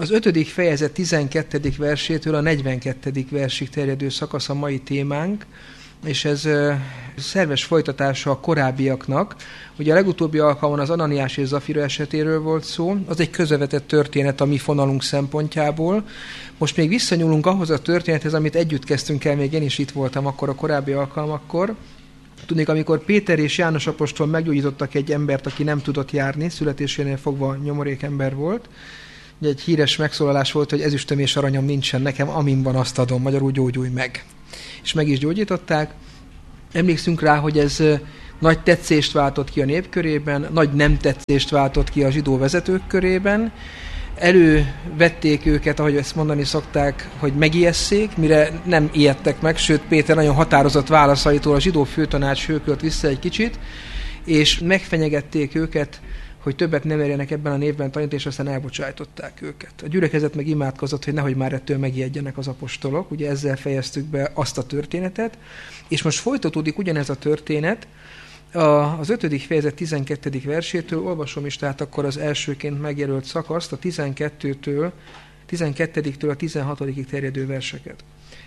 Az 5. fejezet 12. versétől a 42. versig terjedő szakasz a mai témánk, és ez szerves folytatása a korábbiaknak. Ugye a legutóbbi alkalommal az Ananiás és Zafira esetéről volt szó, az egy közvetett történet a mi fonalunk szempontjából. Most még visszanyúlunk ahhoz a történethez, amit együtt kezdtünk el, még én is itt voltam akkor a korábbi alkalmakkor. Tudnék, amikor Péter és János apostol meggyógyítottak egy embert, aki nem tudott járni, születésénél fogva nyomorék ember volt. Ugye egy híres megszólalás volt, hogy ezüstöm és aranyom nincsen nekem, amin van, azt adom, magyarul gyógyulj meg. És meg is gyógyították. Emlékszünk rá, hogy ez nagy tetszést váltott ki a nép körében, nagy nem tetszést váltott ki a zsidó vezetők körében. Elővették őket, ahogy ezt mondani szokták, hogy megijesszék, mire nem ijedtek meg, sőt Péter nagyon határozott válaszaitól a zsidó főtanács hőkölt vissza egy kicsit, és megfenyegették őket, hogy többet nem érjenek ebben a névben tanítani, és aztán elbocsájtották őket. A gyülekezet meg imádkozott, hogy nehogy már ettől megijedjenek az apostolok. Ugye ezzel fejeztük be azt a történetet, és most folytatódik ugyanez a történet, az 5. fejezet 12. versétől, olvasom is tehát akkor az elsőként megjelölt szakaszt, a 12-től a 16. terjedő verseket.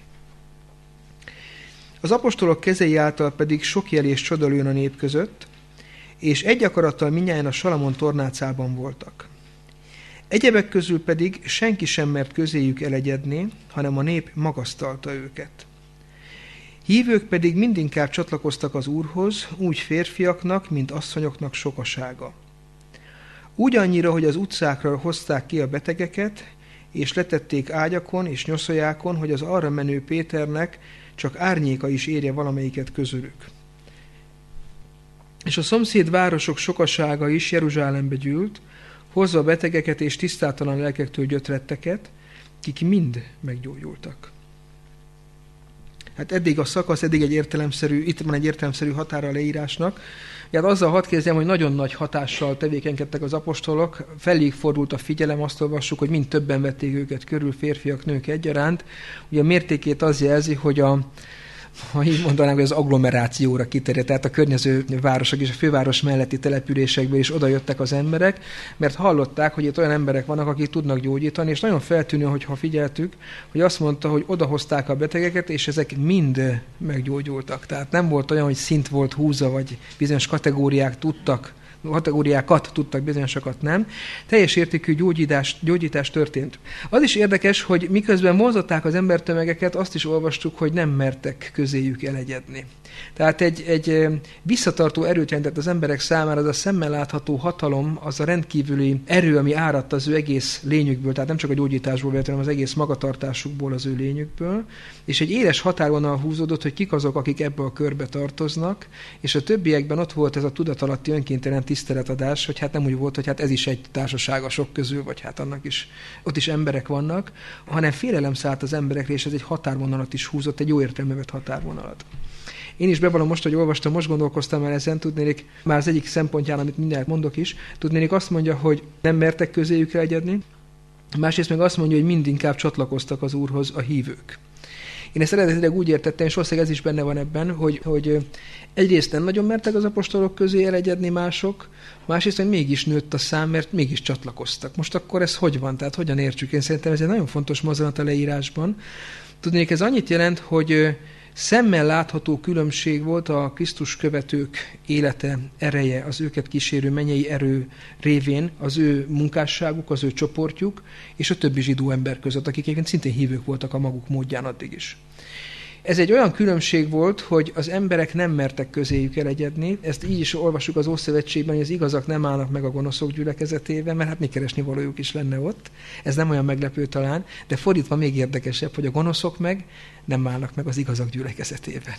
Az apostolok kezei által pedig sok jel és csoda lőn a nép között, és egy akarattal mindnyájan a Salamon tornácában voltak. Egyebek közül pedig senki sem mert közéjük elegyedni, hanem a nép magasztalta őket. Hívők pedig mindinkább csatlakoztak az Úrhoz, úgy férfiaknak, mint asszonyoknak sokasága. Úgy annyira, hogy az utcákra hozták ki a betegeket, és letették ágyakon és nyoszójákon, hogy az arra menő Péternek csak árnyéka is érje valamelyiket közülük. És a szomszéd városok sokasága is Jeruzsálembe gyűlt, hozva betegeket és tisztátalan lelkektől gyötretteket, kik mind meggyógyultak. Hát eddig a szakasz, itt van egy értelemszerű határa a leírásnak. Hát azzal hadd kezdjem, hogy nagyon nagy hatással tevékenykedtek az apostolok, feléig fordult a figyelem, azt olvassuk, hogy mind többen vették őket körül, férfiak, nők egyaránt. Ugye a mértékét az jelzi, hogy ha így mondanánk, hogy az agglomerációra kiterjedt, tehát a környező városok és a főváros melletti településekbe is odajöttek az emberek, mert hallották, hogy itt olyan emberek vannak, akik tudnak gyógyítani, és nagyon feltűnő, hogyha figyeltük, hogy azt mondta, hogy odahozták a betegeket, és ezek mind meggyógyultak. Tehát nem volt olyan, hogy szint volt húzva, vagy bizonyos kategóriákat tudtak, bizonyosakat nem. Teljes értékű gyógyítás történt. Az is érdekes, hogy miközben mozották az embertömegeket, azt is olvastuk, hogy nem mertek közéjük elegyedni. Tehát egy visszatartó erőt jelentett az emberek számára, az a szemmel látható hatalom, az a rendkívüli erő, ami áradt az ő egész lényükből, tehát nem csak a gyógyításból, hanem az egész magatartásukból, az ő lényükből, és egy éles határvonal húzódott, hogy kik azok, akik ebbe a körbe tartoznak, és a többiekben ott volt ez a tudatalatti önkéntelen tiszteletadás, hogy hát nem úgy volt, hogy hát ez is egy társaság a sok közül, vagy hát annak is, ott is emberek vannak, hanem félelem szállt az emberekre, és ez egy határvonalat is húzott, egy jó értelmű vett határvonalat. Én is bevallom most, hogy olvastam, most gondolkoztam el ezen, tudnék, már az egyik szempontján, amit mindjárt mondok is, tudnék azt mondja, hogy nem mertek közéjük elegyedni, másrészt meg azt mondja, hogy mindinkább csatlakoztak az Úrhoz a hívők. Én ezt eredetileg úgy értettem, és valószínűleg ez is benne van ebben, hogy egyrészt nem nagyon mertek az apostolok közé elegyedni mások, másrészt hogy mégis nőtt a szám, mert mégis csatlakoztak. Most akkor ez hogy van? Tehát hogyan értsük? Én szerintem ez egy nagyon fontos mozzanat a leírásban. Tudnék, ez annyit jelent, hogy szemmel látható különbség volt a Krisztus követők élete, ereje, az őket kísérő mennyei erő révén, az ő munkásságuk, az ő csoportjuk, és a többi zsidó ember között, akik egyébként szintén hívők voltak a maguk módján addig is. Ez egy olyan különbség volt, hogy az emberek nem mertek közéjük elegyedni. Ezt így is olvassuk az Ószövetségben, hogy az igazak nem állnak meg a gonoszok gyülekezetében, mert hát mi keresni valójuk is lenne ott. Ez nem olyan meglepő talán, de fordítva még érdekesebb, hogy a gonoszok meg nem állnak meg az igazak gyülekezetében.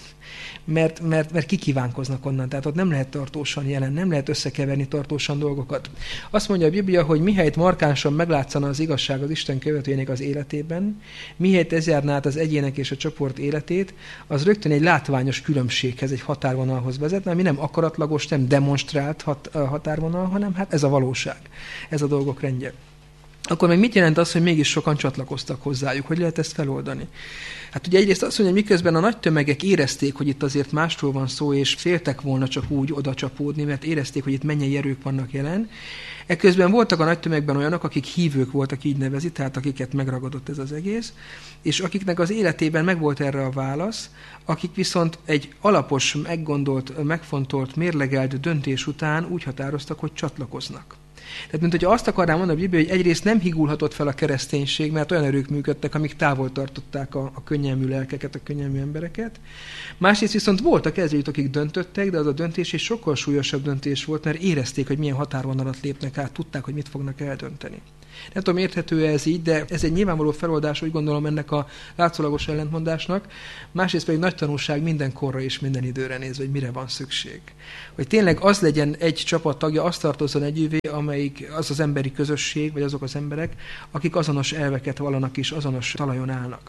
Mert kikívánkoznak onnan, tehát ott nem lehet tartósan jelen, nem lehet összekeverni tartósan dolgokat. Azt mondja a Biblia, hogy mihelyt markánsan meglátszana az igazság az Isten követőjének az életében, mihelyt ez járná át az egyének és a csoport életét, az rögtön egy látványos különbséghez, egy határvonalhoz vezetne, ami nem akaratlagos, nem demonstrált határvonal, hanem hát ez a valóság, ez a dolgok rendje. akkor meg mit jelent az, hogy mégis sokan csatlakoztak hozzájuk? Hogy lehet ezt feloldani? Hát ugye egyrészt azt mondja, hogy miközben a nagy tömegek érezték, hogy itt azért másról van szó, és féltek volna csak úgy oda csapódni, mert érezték, hogy itt mennyei erők vannak jelen. Ekközben voltak a nagy tömegben olyanok, akik hívők voltak, így nevezi, tehát akiket megragadott ez az egész, és akiknek az életében megvolt erre a válasz, akik viszont egy alapos, meggondolt, megfontolt, mérlegelt döntés után úgy határoztak, hogy csatlakoznak. Tehát, mint hogyha azt akarnám mondani a Biblia, hogy egyrészt nem higulhatott fel a kereszténység, mert olyan erők működtek, amik távol tartották a könnyelmű lelkeket, a könnyelmű embereket. Másrészt viszont voltak ezért, akik döntöttek, de az a döntés egy sokkal súlyosabb döntés volt, mert érezték, hogy milyen határvonalat lépnek át, tudták, hogy mit fognak eldönteni. Nem tudom, érthető ez így, de ez egy nyilvánvaló feloldás, úgy gondolom ennek a látszólagos ellentmondásnak. Másrészt pedig nagy tanulság minden korra és minden időre nézve, hogy mire van szükség. Hogy tényleg az legyen egy csapat tagja, azt tartozzon együvé, amelyik az az emberi közösség, vagy azok az emberek, akik azonos elveket vallanak és azonos talajon állnak.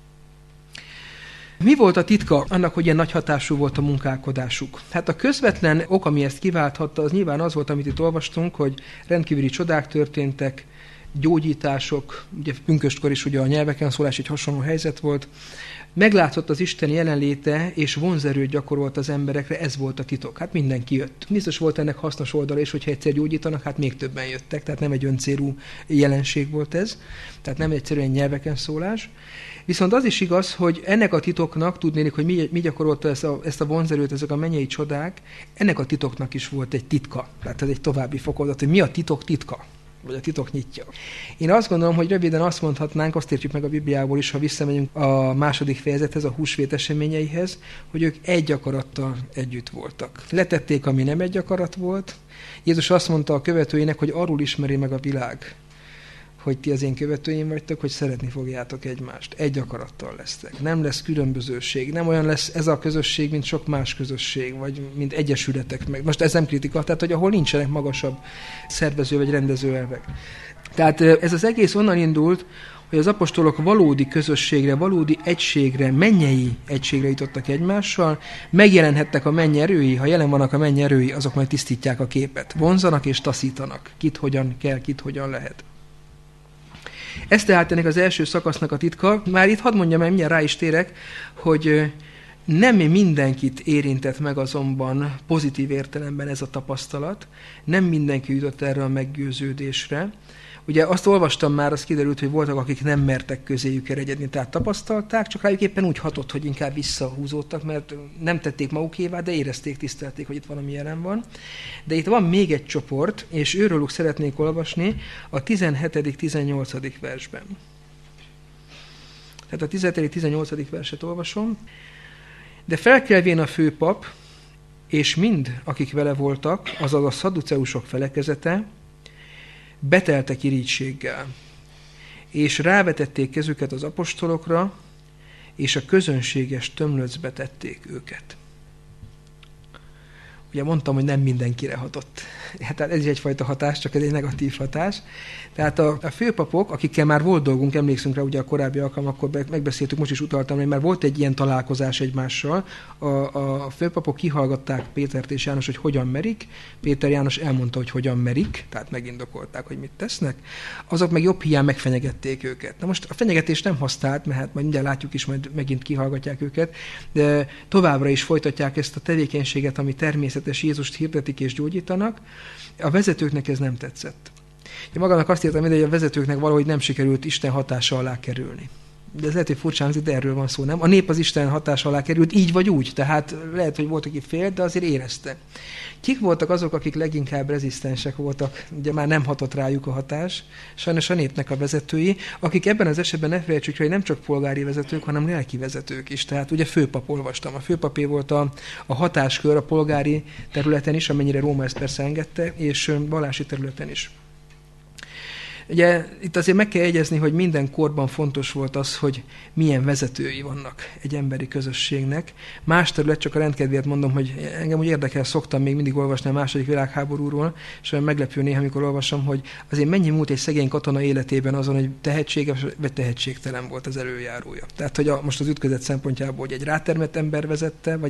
Mi volt a titka annak, hogy ilyen nagy hatású volt a munkálkodásuk? Hát a közvetlen ok, ami ezt kiválthatta, az nyilván az volt, amit itt olvastunk, hogy rendkívüli csodák történtek, gyógyítások, ugye pünköstkor is ugye a nyelveken szólás egy hasonló helyzet volt, meglátszott az Isten jelenléte, és vonzerőt gyakorolt az emberekre, ez volt a titok. Hát mindenki jött. Biztos volt ennek hasznos oldala, és hogyha egyszer gyógyítanak, hát még többen jöttek, tehát nem egy öncélú jelenség volt ez, tehát nem egyszerűen nyelveken szólás. Viszont az is igaz, hogy ennek a titoknak, tudnélik, hogy mi gyakorolta ezt a vonzerőt, ezek a mennyei csodák, ennek a titoknak is volt egy titka. Tehát ez egy további fokozat, hogy mi a titok titka, vagy a titok nyitja. Én azt gondolom, hogy röviden azt mondhatnánk, azt értjük meg a Bibliából is, ha visszamegyünk a második fejezethez, a húsvét eseményeihez, hogy ők egy akarattal együtt voltak. Letették, ami nem egy akarat volt. Jézus azt mondta a követőinek, hogy arról ismeri meg a világ, hogy ti az én követőim vagytok, hogy szeretni fogjátok egymást. Egy akarattal lesztek. Nem lesz különbözőség. Nem olyan lesz ez a közösség, mint sok más közösség, vagy mint egyesületek meg. Most ez nem kritika, tehát hogy ahol nincsenek magasabb szervező vagy rendező elvek. Tehát ez az egész onnan indult, hogy az apostolok valódi közösségre, valódi egységre, mennyei egységre jutottak egymással, megjelenhettek a menny erői, ha jelen vannak a menny erői, azok majd tisztítják a képet. Vonzanak és taszítanak. Kit hogyan kell, kit hogyan lehet. Ez tehát ennek az első szakasznak a titka. Már itt hadd mondjam, mert mindjárt rá is térek, hogy nem mindenkit érintett meg azonban pozitív értelemben ez a tapasztalat. Nem mindenki jutott erre a meggyőződésre. Ugye azt olvastam már, az kiderült, hogy voltak, akik nem mertek közéjük eredni, tehát tapasztalták, csak rájuk éppen úgy hatott, hogy inkább visszahúzódtak, mert nem tették magukévá, de érezték, tisztelték, hogy itt valami jelen van. De itt van még egy csoport, és őrőlük szeretnék olvasni a 17.-18. versben. Tehát a 17.-18. verset olvasom. De felkelvén a főpap, és mind, akik vele voltak, azaz a szadduceusok felekezete, beteltek irítséggel, és rávetették kezüket az apostolokra, és a közönséges tömlöcbe tették őket. Ugye mondtam, hogy nem mindenkire hatott. Tehát ez is egyfajta hatás, csak ez egy negatív hatás. Tehát a főpapok, akikkel már volt dolgunk, emlékszünk rá ugye a korábbi alkalmakkor megbeszéltük, most is utaltam, hogy már volt egy ilyen találkozás egymással. A főpapok kihallgatták Pétert és János, hogy hogyan merik. Péter János elmondta, hogy hogyan merik, tehát megindokolták, hogy mit tesznek. Azok meg jobb hiány megfenyegették őket. Na most a fenyegetés nem használt, mert hát majd mindjárt látjuk is, majd megint kihallgatják őket, de továbbra is folytatják ezt a tevékenységet, ami természetes, Jézust hirdetik és gyógyítanak. A vezetőknek ez nem tetszett. Én magamnak azt írtam, hogy a vezetőknek valahogy nem sikerült Isten hatása alá kerülni. De ez lehet, hogy furcsán hangzik, de erről van szó, nem? A nép az Isten hatása alá került, így vagy úgy. Tehát lehet, hogy volt, aki félt, de azért érezte. Kik voltak azok, akik leginkább rezisztensek voltak? Ugye már nem hatott rájuk a hatás. Sajnos a népnek a vezetői, akik ebben az esetben ne felejtsük, hogy nem csak polgári vezetők, hanem lelki vezetők is. Tehát ugye főpap olvastam. A főpapé volt a hatáskör a polgári területen is, amennyire Róma ezt persze engedte, és vallási területen is. Ugye itt azért meg kell jegyezni, hogy minden korban fontos volt az, hogy milyen vezetői vannak egy emberi közösségnek. Más terület, csak a rendkedvéért mondom, hogy engem úgy érdekel, szoktam még mindig olvasni a II. Világháborúról, és olyan meglepő néha, amikor olvasom, hogy azért mennyi múlt egy szegény katona életében azon, hogy tehetséges vagy tehetségtelen volt az előjárója. Tehát, hogy most az ütközet szempontjából, hogy egy rátermett ember vezette, vagy egy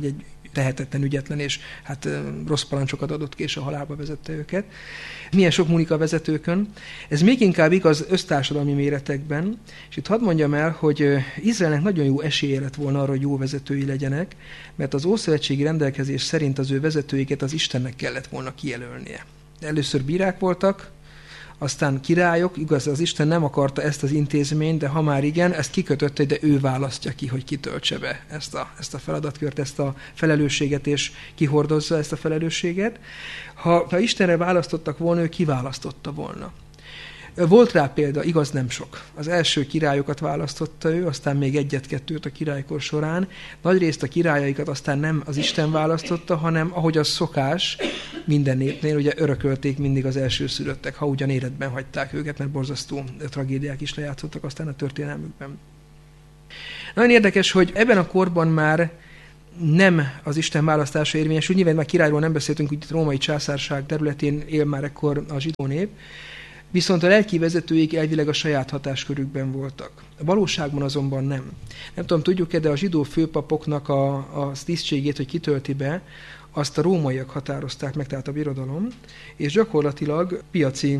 tehetetlen, ügyetlen, és hát rossz parancsokat adott ki, és a halálba vezette őket. Milyen sok múlik a vezetőkön. Ez még inkább igaz össztársadalmi méretekben, és itt hadd mondjam el, hogy Izraelnek nagyon jó esélye lett volna arra, hogy jó vezetői legyenek, mert az ószövetségi rendelkezés szerint az ő vezetőiket az Istennek kellett volna kijelölnie. Először bírák voltak, aztán királyok, igaz, az Isten nem akarta ezt az intézményt, de ha már igen, ezt kikötötte, de ő választja ki, hogy kitöltse be ezt a feladatkört, ezt a felelősséget, és kihordozza ezt a felelősséget. Ha Istenre választottak volna, ő kiválasztotta volna. Volt rá példa, igaz, nem sok. Az első királyokat választotta ő, aztán még egyet-kettőt a királykor során. Nagyrészt a királyaikat aztán nem az Isten választotta, hanem ahogy az szokás minden népnél, ugye örökölték mindig az elsőszülöttek, ha ugyan életben hagyták őket, mert borzasztó tragédiák is lejátszottak aztán a történelmükben. Nagyon érdekes, hogy ebben a korban már nem az Isten választása érvényesül. Nyilván már királyról nem beszéltünk, hogy itt római császárság területén él már ekkor a zsidó nép, viszont a lelki vezetőik elvileg a saját hatáskörükben voltak. A valóságban azonban nem. Nem tudom, tudjuk-e, de a zsidó főpapoknak a tisztségét, hogy kitölti be, azt a rómaiak határozták meg, tehát a birodalom, és gyakorlatilag piaci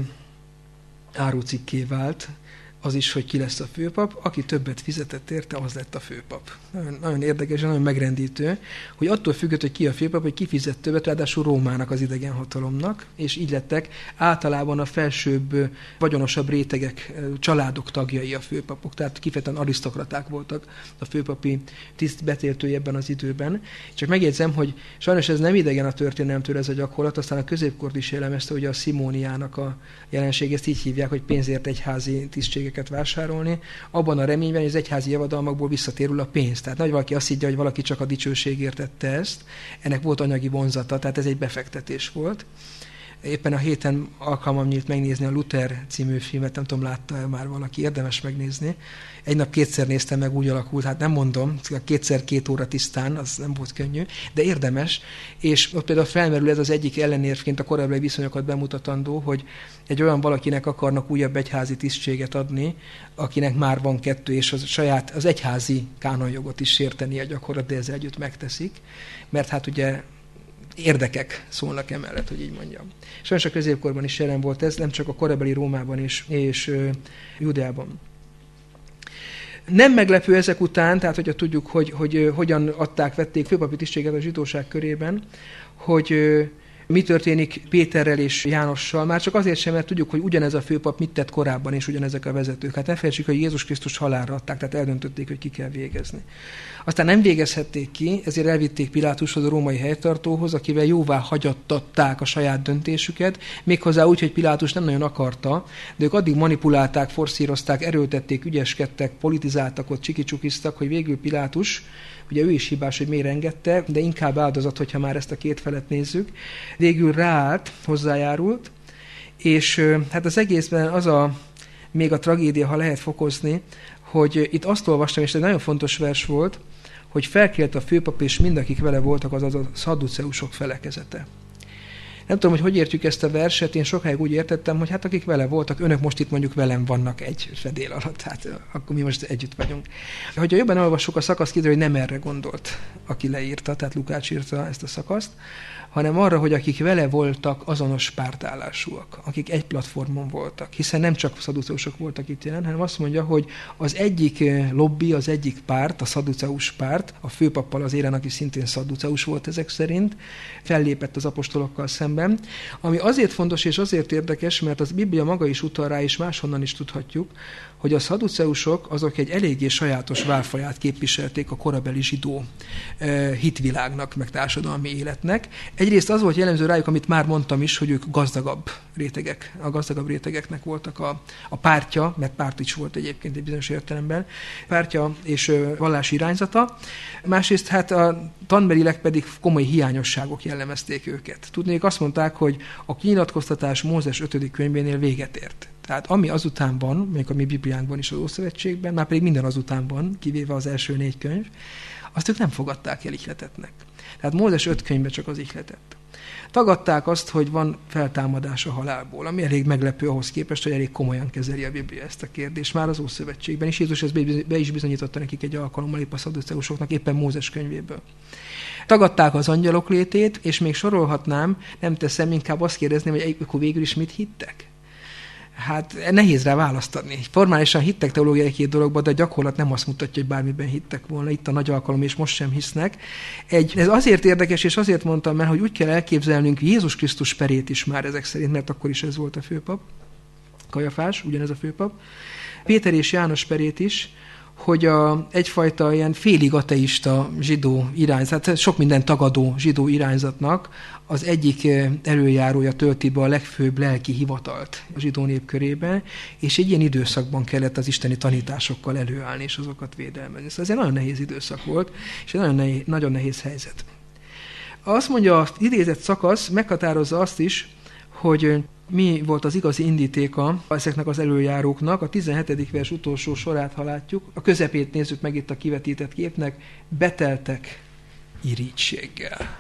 árucikké vált az is, hogy ki lesz a főpap. Aki többet fizetett érte, az lett a főpap. Nagyon érdekes, nagyon megrendítő, hogy attól függött, hogy ki a főpap, hogy ki fizet többet, ráadásul Rómának, az idegen hatalomnak, és így lettek általában a felsőbb, vagyonosabb rétegek, családok tagjai a főpapok, tehát kifejezetten arisztokraták voltak a főpapi tiszt betöltői ebben az időben. Csak megjegyzem, hogy sajnos ez nem idegen a történelemtől ez a gyakorlat, aztán a középkort is jellemezte, hogy a szimóniának a jelenség, ezt így hívják, hogy pénzért egyházi tisztségeket vásárolni, abban a reményben, hogy az egyházi javadalmakból visszatérül a pénz. Tehát nagy valaki azt higgye, hogy valaki csak a dicsőségért tette ezt, ennek volt anyagi vonzata, tehát ez egy befektetés volt. Éppen a héten alkalmam nyílt megnézni a Luther című filmet, nem tudom, látta már valaki, érdemes megnézni. Egy nap kétszer néztem meg, úgy alakult, hát nem mondom, kétszer 2 óra tisztán, az nem volt könnyű, de érdemes, és ott például felmerül ez az egyik ellenérvként a korábbi viszonyokat bemutatandó, hogy egy olyan valakinek akarnak újabb egyházi tisztséget adni, akinek már van 2, és az egyházi kánonjogot is sértenie gyakorlat, de ezzel együtt megteszik, mert hát ugye érdekek szólnak emellett, hogy így mondjam. Sajnos a középkorban is jelen volt ez, nem csak a korabeli Rómában és Judeában. Nem meglepő ezek után, tehát hogyha tudjuk, hogy hogyan vették főpapi tisztséget a zsidóság körében, hogy mi történik Péterrel és Jánossal, már csak azért sem, mert tudjuk, hogy ugyanez a főpap mit tett korábban, és ugyanezek a vezetők. Hát ne felejtsük, hogy Jézus Krisztus halálra adták, tehát eldöntötték, hogy ki kell végezni. Aztán nem végezhették ki, ezért elvitték Pilátushoz, a római helytartóhoz, akivel jóvá hagyattatták a saját döntésüket, méghozzá úgy, hogy Pilátus nem nagyon akarta, de ők addig manipulálták, forszírozták, erőltették, ügyeskedtek, politizáltak, ott csikicsukiztak, hogy végül Pilátus, ugye ő is hibás, hogy miért engedte, de inkább áldozat, hogyha már ezt a két felet nézzük, végül ráállt, hozzájárult, és hát az egészben még a tragédia, ha lehet fokozni, hogy itt azt olvastam, és ez egy nagyon fontos vers volt, hogy felkelt a főpap, és mindakik vele voltak, azaz a szadduceusok felekezete. Nem tudom, hogy értjük ezt a verset, én sokáig úgy értettem, hogy hát akik vele voltak, önök most itt mondjuk velem vannak egy fedél alatt, hát akkor mi most együtt vagyunk. Hogyha jobban olvassuk a szakaszt, kiderül, hogy nem erre gondolt, aki leírta, tehát Lukács írta ezt a szakaszt, hanem arra, hogy akik vele voltak, azonos pártállásúak, akik egy platformon voltak, hiszen nem csak szadduceusok voltak itt jelen, hanem azt mondja, hogy az egyik lobby, az egyik párt, a szadduceus párt, a főpappal az élen, aki szintén szadduceus volt ezek szerint, fellépett az apostolokkal szemben, ami azért fontos és azért érdekes, mert az Biblia maga is utal rá, és máshonnan is tudhatjuk, hogy a szadduceusok azok egy eléggé sajátos válfaját képviselték a korabeli zsidó hitvilágnak, meg társadalmi életnek. Egyrészt az volt jellemző rájuk, amit már mondtam is, hogy ők gazdagabb rétegek, a gazdagabb rétegeknek voltak a pártja, mert párt is volt egyébként egy bizonyos értelemben, pártja és vallási irányzata. Másrészt hát a tanbelileg pedig komoly hiányosságok jellemezték őket. Tudnék, azt mondták, hogy a kinyilatkoztatás Mózes 5. könyvénél véget ért. Tehát ami azután van, még a mi Bibliánkban is az Ószövetségben, már pedig minden azután van, kivéve az első 4 könyv, azt ők nem fogadták el ihletetnek. Tehát Mózes 5 könyvben csak az ihletet. Tagadták azt, hogy van feltámadás a halálból, ami elég meglepő ahhoz képest, hogy elég komolyan kezeli a Biblia ezt a kérdést. Már az Ószövetségben is Jézus ezt be is bizonyította nekik egy alkalommal, épp a szadduceusoknak, éppen Mózes könyvéből. Tagadták az angyalok létét, és még sorolhatnám, nem teszem, inkább azt kérdezném, hogy akkor végül is mit hittek? Hát nehéz rá választ adni. Formálisan hittek teológiai két dologba, de a gyakorlat nem azt mutatja, hogy bármiben hittek volna. Itt a nagy alkalom, és most sem hisznek. Ez azért érdekes, és azért mondtam, mert hogy úgy kell elképzelnünk Jézus Krisztus perét is már ezek szerint, mert akkor is ez volt a főpap. Kajafás, ugyanez a főpap. Péter és János perét is, hogy egyfajta ilyen félig ateista zsidó irányzat, hát sok minden tagadó zsidó irányzatnak az egyik előjárója tölti be a legfőbb lelki hivatalt a zsidó nép körében, és egy ilyen időszakban kellett az isteni tanításokkal előállni, és azokat védelmezni. Szóval ez egy nagyon nehéz időszak volt, és egy nagyon nehéz helyzet. Azt mondja, az idézett szakasz meghatározza azt is, hogy mi volt az igazi indítéka ezeknek az előjáróknak. A 17. vers utolsó sorát, ha látjuk, a közepét nézzük meg itt a kivetített képnek, beteltek irítséggel.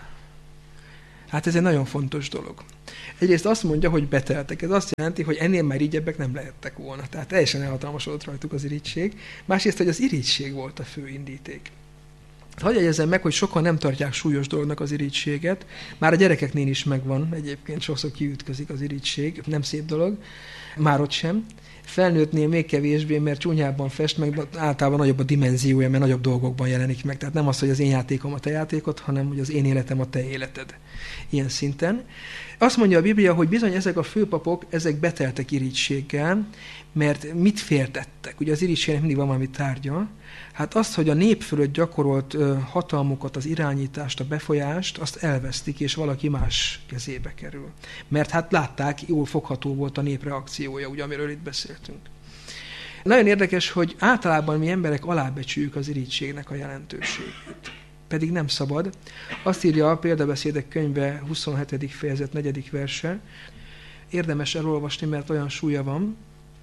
Hát ez egy nagyon fontos dolog. Egyrészt azt mondja, hogy beteltek. Ez azt jelenti, hogy ennél már irigyebbek nem lehettek volna. Tehát teljesen elhatalmasodott rajtuk az irigység. Másrészt, hogy az irigység volt a fő indíték. Hadd jegyezzem meg, hogy sokan nem tartják súlyos dolognak az irítséget. Már a gyerekeknél is megvan, egyébként sokszor kiütközik az iríttség, nem szép dolog, már ott sem. Felnőttnél még kevésbé, mert csúnyában fest, meg általában nagyobb a dimenziója, mert nagyobb dolgokban jelenik meg. Tehát nem az, hogy az én játékom a te játékod, hanem hogy az én életem a te életed. Ilyen szinten. Azt mondja a Biblia, hogy bizony ezek a főpapok, ezek beteltek irítséggel, mert mit féltettek? Ugye az irítségnek mindig van valami tárgya. Hát azt, hogy a nép fölött gyakorolt hatalmukat, az irányítást, a befolyást, azt elvesztik, és valaki más kezébe kerül. Mert hát látták, jól fogható volt a nép reakciója, ugye, amiről itt beszéltünk. Nagyon érdekes, hogy általában mi emberek alábecsüljük az irítségnek a jelentőségét. Pedig nem szabad. Azt írja a Példabeszédek könyve 27. fejezet 4. verse. Érdemes elolvasni, mert olyan súlya van.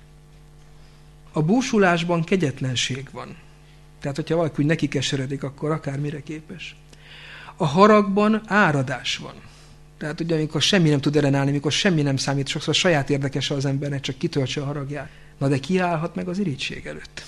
A búsulásban kegyetlenség van. Tehát, hogyha valaki úgy neki keseredik, akkor akármire képes. A haragban áradás van. Tehát ugye, amikor semmi nem tud ellenállni, amikor semmi nem számít, sokszor saját érdekes az embernek, csak kitöltse a haragját. Na de ki állhat meg az irigység előtt?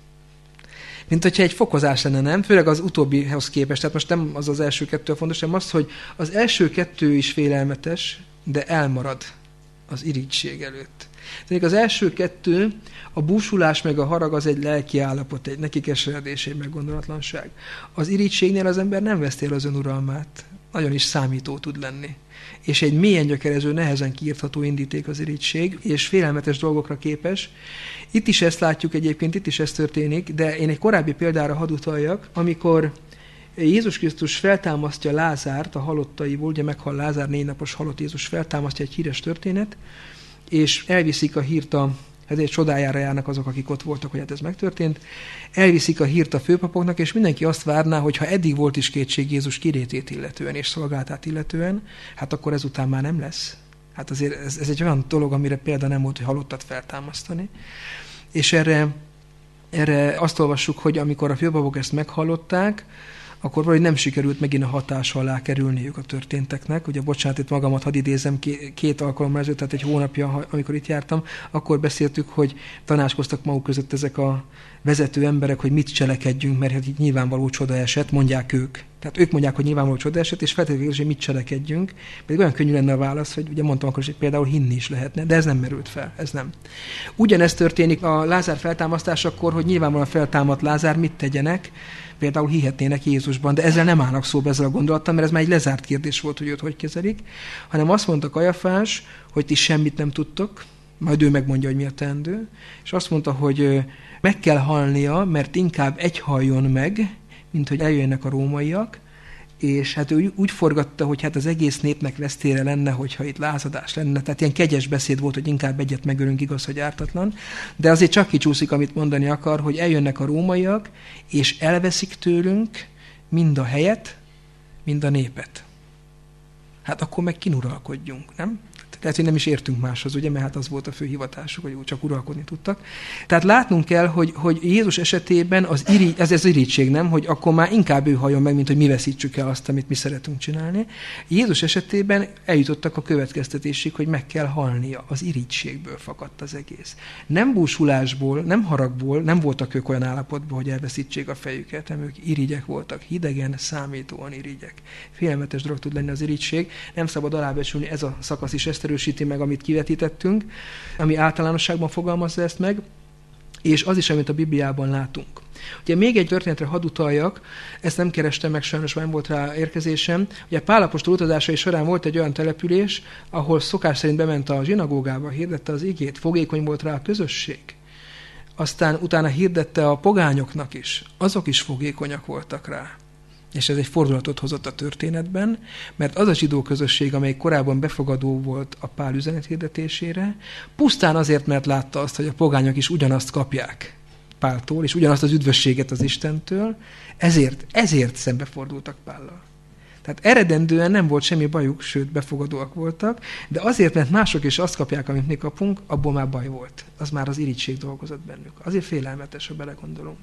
Mint hogyha egy fokozás lenne, nem? Főleg az utóbbihoz képest. Tehát most nem az első kettő fontos, hanem az, hogy az első kettő is félelmetes, de elmarad az irigység előtt. Tehát az első kettő, a búsulás meg a harag az egy lelki állapot, egy nekikeseredés, egy meggondolatlanság. Az irítségnél az ember nem veszti el az önuralmát. Nagyon is számító tud lenni. És egy mélyen gyökerező, nehezen kiírtható indíték az irítség, és félelmetes dolgokra képes. Itt is ezt látjuk egyébként, itt is ez történik, de én egy korábbi példára hadd utaljak, amikor Jézus Krisztus feltámasztja Lázárt a halottaiból, ugye meghal Lázár, 4 napos halott Jézus feltámasztja, egy híres történet, és elviszik a hírt ezért csodájára járnak azok, akik ott voltak, hogy hát ez megtörtént. Elviszik a hírt a főpapoknak, és mindenki azt várná, hogy ha eddig volt is kétség Jézus kirétét illetően és szolgálatát illetően, hát akkor ezután már nem lesz. Hát azért ez egy olyan dolog, amire példa nem volt, hogy halottat feltámasztani. És erre azt olvassuk, hogy amikor a főpapok ezt meghallották, akkor valahogy nem sikerült megint a hatás alá kerülniük a történteknek. Ugye, bocsánat, itt magamat hadd idézem, 2 alkalommal ezelőtt, tehát egy hónapja, amikor itt jártam, akkor beszéltük, hogy tanácskoztak maguk között ezek a vezető emberek, hogy mit cselekedjünk, mert hát így nyilvánvaló csoda esett, mondják ők. Tehát ők mondják, hogy nyilvánvaló csoda esett, és feltétlenül, hogy mit cselekedjünk. Pedig olyan könnyű lenne a válasz, hogy ugye mondtam akkor, hogy például hinni is lehetne, de ez nem merült fel, ez nem. Ugyanezt történik a Lázár feltámasztásakor, hogy nyilvánvalóan feltámadt Lázár, mit tegyenek, például hihetnének Jézusban, de ezzel nem állnak szóba ezzel a gondolattal, mert ez már egy lezárt kérdés volt, hogy őt hogy kezelik, hanem azt mondta Kajafás, hogy ti semmit nem tudtok, majd ő megmondja, hogy mi a teendő, és azt mondta, hogy meg kell halnia, mert inkább egy haljon meg, mint hogy eljönnek a rómaiak, és hát ő úgy forgatta, hogy hát az egész népnek vesztére lenne, hogyha itt lázadás lenne. Tehát ilyen kegyes beszéd volt, hogy inkább egyet megölünk, igaz, hogy ártatlan. De azért csak kicsúszik, amit mondani akar, hogy eljönnek a rómaiak, és elveszik tőlünk mind a helyet, mind a népet. Hát akkor meg kinuralkodjunk, nem? Lehet, hogy nem is értünk máshoz, ugye, mert hát az volt a fő hivatásuk, hogy csak uralkodni tudtak. Tehát látnunk kell, hogy Jézus esetében ez az irigység, nem, hogy akkor már inkább ő halljon meg, mint hogy mi veszítsük el azt, amit mi szeretünk csinálni. Jézus esetében eljutottak a következtetésig, hogy meg kell halnia. Az irigységből fakadt az egész. Nem búsulásból, nem haragból, nem voltak ők olyan állapotban, hogy elveszítsék a fejüket, hanem ők irigyek voltak, hidegen, számítóan irigyek. Félelmetes dolog tud lenni az irigység, nem szabad alábecsülni, ez a szakasz is ezt erősíti meg, amit kivetítettünk, ami általánosságban fogalmazza ezt meg, és az is, amit a Bibliában látunk. Ugye még egy történetre hadd utaljak, ezt nem kerestem meg, sajnos nem volt rá érkezésem. Ugye Pál apostol utazásai során volt egy olyan település, ahol szokás szerint bement a zsinagógába, hirdette az igét, fogékony volt rá a közösség. Aztán utána hirdette a pogányoknak is, azok is fogékonyak voltak rá. És ez egy fordulatot hozott a történetben, mert az a zsidó közösség, amely korábban befogadó volt a Pál üzenet hirdetésére, pusztán azért, mert látta azt, hogy a pogányok is ugyanazt kapják Páltól, és ugyanazt az üdvösséget az Istentől, ezért szembefordultak Pállal. Tehát eredendően nem volt semmi bajuk, sőt, befogadóak voltak, de azért, mert mások is azt kapják, amit mi kapunk, abból már baj volt. Az már az irigység dolgozott bennük. Azért félelmetes, ha belegondolunk.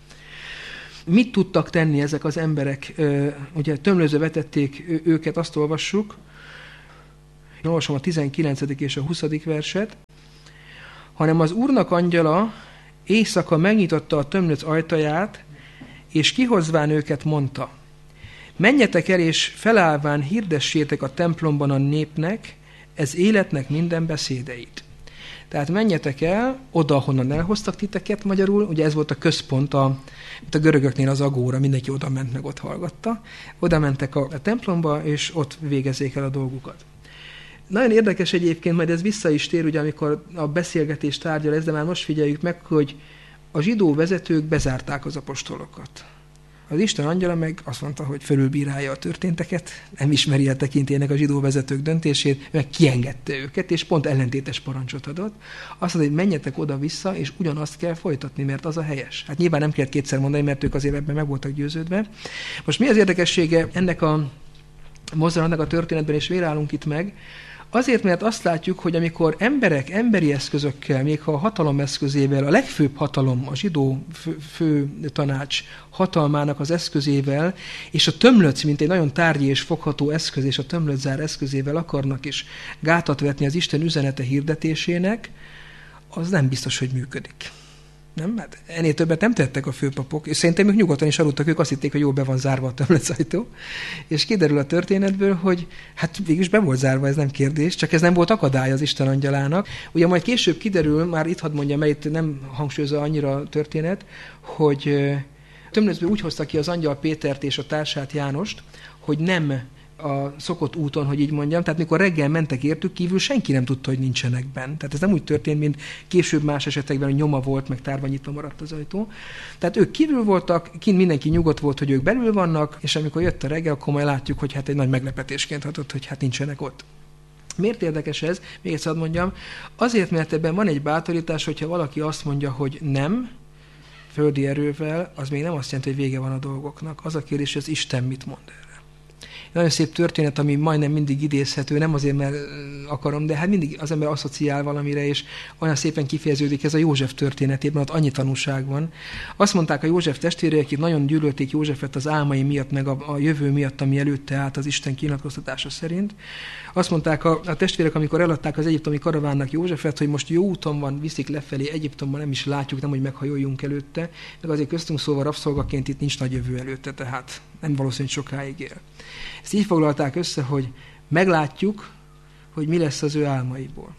Mit tudtak tenni ezek az emberek? Ugye tömlőzve vetették őket, azt olvassuk. Én olvasom a 19. és a 20. verset. Hanem az Úrnak angyala éjszaka megnyitotta a tömlöc ajtaját, és kihozván őket mondta: menjetek el, és felállván hirdessétek a templomban a népnek, ez életnek minden beszédeit. Tehát menjetek el, oda, honnan elhoztak titeket, magyarul, ugye ez volt a központ, mint a görögöknél az agóra, mindenki oda ment, meg ott hallgatta. Oda mentek a templomba, és ott végezzék el a dolgukat. Nagyon érdekes egyébként, majd ez vissza is tér, ugye, amikor a beszélgetés tárgyal ez, de már most figyeljük meg, hogy a zsidó vezetők bezárták az apostolokat. Az Isten angyala meg azt mondta, hogy fölülbírálja a történteket, nem ismeri el tekintélynek a zsidó vezetők döntését, meg kiengedte őket, és pont ellentétes parancsot adott. Azt mondta, hogy menjetek oda-vissza, és ugyanazt kell folytatni, mert az a helyes. Hát nyilván nem kellett kétszer mondani, mert ők azért ebben meg voltak győződve. Most mi az érdekessége ennek a mozdulatnak a történetben, és miért állunk itt meg? Azért, mert azt látjuk, hogy amikor emberek emberi eszközökkel, még ha a hatalom eszközével, a legfőbb hatalom, a zsidó fő tanács hatalmának az eszközével, és a tömlöc, mint egy nagyon tárgyi és fogható eszköz, és a tömlöczár eszközével akarnak is gátat vetni az Isten üzenete hirdetésének, az nem biztos, hogy működik. Nem? Hát ennél többet nem tettek a főpapok, és szerintem ők nyugodtan is aludtak, ők azt hitték, hogy jól be van zárva a tömlöcajtó, és kiderül a történetből, hogy hát végülis be volt zárva, ez nem kérdés, csak ez nem volt akadály az Isten angyalának. Ugye majd később kiderül, már itt hadd mondjam, mert itt nem hangsúlyozza annyira a történet, hogy tömlöcből úgy hozta ki az angyal Pétert és a társát Jánost, hogy nem a szokott úton, hogy így mondjam, tehát mikor reggel mentek értük, kívül senki nem tudta, hogy nincsenek benn. Tehát ez nem úgy történt, mint később más esetekben, hogy nyoma volt, meg tárva nyitva maradt az ajtó. Tehát ők kívül voltak, kint mindenki nyugodt volt, hogy ők belül vannak, és amikor jött a reggel, akkor majd látjuk, hogy hát egy nagy meglepetésként hatott, hogy hát nincsenek ott. Miért érdekes ez? Még egyszer mondjam. Azért, mert ebben van egy bátorítás, hogyha valaki azt mondja, hogy nem, földi erővel, az még nem azt jelenti, hogy vége van a dolgoknak. Az a kérdés, hogy az Isten mit mond erre. Nagyon szép történet, ami majdnem mindig idézhető, nem azért, mert akarom, de hát mindig az ember asszociál valamire, és olyan szépen kifejeződik ez a József történetében, ott annyi tanúság van. Azt mondták a József testvérei, akik nagyon gyűlölték Józsefet az álmai miatt, meg a jövő miatt, ami előtte állt az Isten kinyilatkoztatása szerint. Azt mondták a testvérek, amikor eladták az egyiptomi karavánnak Józsefet, hogy most jó úton van, viszik lefelé, Egyiptomban nem is látjuk, nem, hogy meghajoljunk előtte, meg azért köztünk szóval rabszolgaként itt nincs nagy jövő előtte, tehát nem valószínű, hogy sokáig él. Ezt így foglalták össze, hogy meglátjuk, hogy mi lesz az ő álmaiból.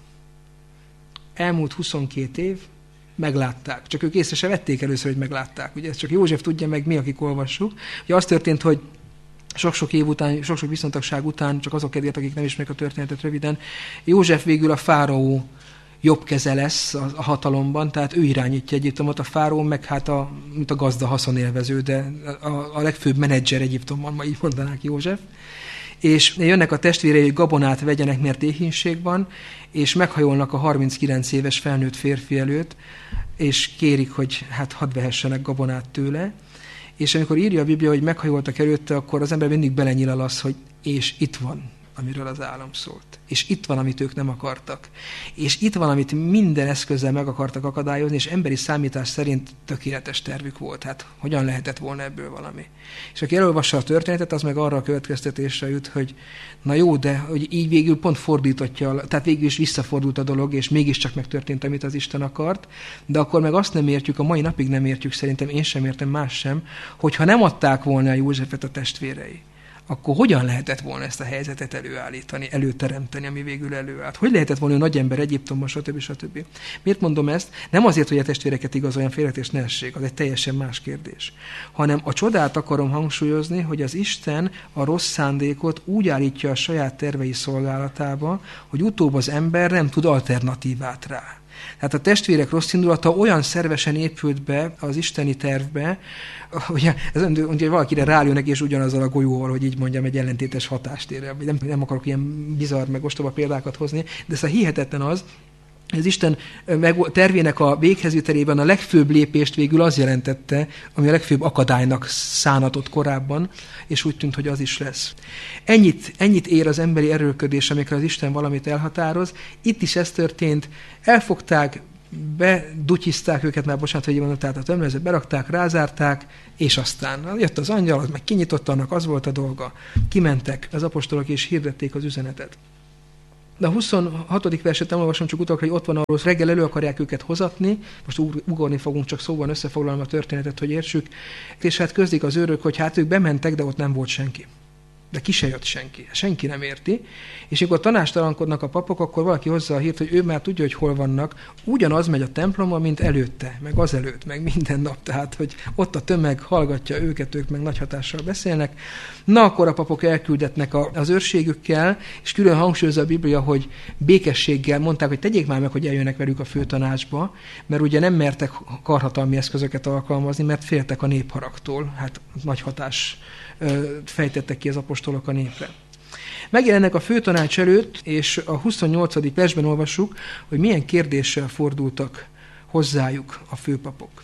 Elmúlt 22 év, meglátták. Csak ők észre se vették először, hogy meglátták. Ugye ezt csak József tudja, meg mi, akik olvassuk. Ugye az történt, hogy sok-sok év után, sok-sok viszontagság után, csak azok kedvéért, akik nem ismerik a történetet röviden, József végül a fáraó jobb keze lesz a hatalomban, tehát ő irányítja Egyiptomot, a fáraó meg hát mint a gazda haszonélvező, de a legfőbb menedzser Egyiptomban, ma így mondanák József. És jönnek a testvérei, hogy gabonát vegyenek, mert éhínség van, és meghajolnak a 39 éves felnőtt férfi előtt, és kérik, hogy hát hadd vehessenek gabonát tőle. És amikor írja a Biblia, hogy meghajoltak előtte, akkor az ember mindig belenyilal az, hogy és itt van amiről az álom szólt. És itt van, amit ők nem akartak. És itt van, amit minden eszközzel meg akartak akadályozni, és emberi számítás szerint tökéletes tervük volt. Hát hogyan lehetett volna ebből valami? És aki elolvassa a történetet, az meg arra a következtetésre jut, hogy na jó, de hogy így végül pont fordítottja, tehát végül is visszafordult a dolog, és mégiscsak megtörtént, amit az Isten akart, de akkor meg azt nem értjük, a mai napig nem értjük, szerintem én sem értem, más sem, hogyha nem adták volna a Józsefet a testvérei, akkor hogyan lehetett volna ezt a helyzetet előállítani, előteremteni, ami végül előállt? Hogy lehetett volna nagy ember Egyiptomban, stb. Miért mondom ezt? Nem azért, hogy a testvéreket igazoljan, félreértés ne essék, az egy teljesen más kérdés. Hanem a csodát akarom hangsúlyozni, hogy az Isten a rossz szándékot úgy állítja a saját tervei szolgálatába, hogy utóbb az ember nem tud alternatívát rá. Tehát a testvérek rossz indulata olyan szervesen épült be az isteni tervbe, hogy ugye valakire rálőnek, és ugyanazzal a golyóval, hogy így mondjam, egy ellentétes hatást ér. Nem akarok ilyen bizarr, meg ostoba példákat hozni, de ez a hihetetlen az, az Isten tervének a véghezvitelében a legfőbb lépést végül az jelentette, ami a legfőbb akadálynak szánatott korábban, és úgy tűnt, hogy az is lesz. Ennyit ér az emberi erőlködés, amikor az Isten valamit elhatároz. Itt is ez történt. Elfogták, bedutyizták őket, már bocsánat, hogy így mondom, tehát a tömlezőt berakták, rázárták, és aztán jött az angyal, az meg kinyitotta, annak az volt a dolga. Kimentek az apostolok, és hirdették az üzenetet. De a 26. verset elolvasom csak utalak, hogy ott van arról, reggel elő akarják őket hozatni, most ugorni fogunk, csak szóban összefoglalom a történetet, hogy értsük, és hát közlik az őrök, hogy hát ők bementek, de ott nem volt senki. De ki se jött senki. Senki nem érti. És amikor tanástalankodnak a papok, akkor valaki hozza a hírt, hogy ő már tudja, hogy hol vannak. Ugyanaz megy a templomban, mint előtte, meg azelőtt, meg minden nap. Tehát, hogy ott a tömeg hallgatja őket, ők meg nagy hatással beszélnek. Na, akkor a papok elküldetnek az őrségükkel, és külön hangsúlyozza a Biblia, hogy békességgel mondták, hogy tegyék már meg, hogy eljönnek velük a főtanácsba, mert ugye nem mertek karhatalmi eszközöket alkalmazni, mert féltek a népharagtól. Hát nagy hatás fejtettek ki az apostolok a népre. Megjelennek a főtanács előtt, és a 28. versben olvassuk, hogy milyen kérdéssel fordultak hozzájuk a főpapok.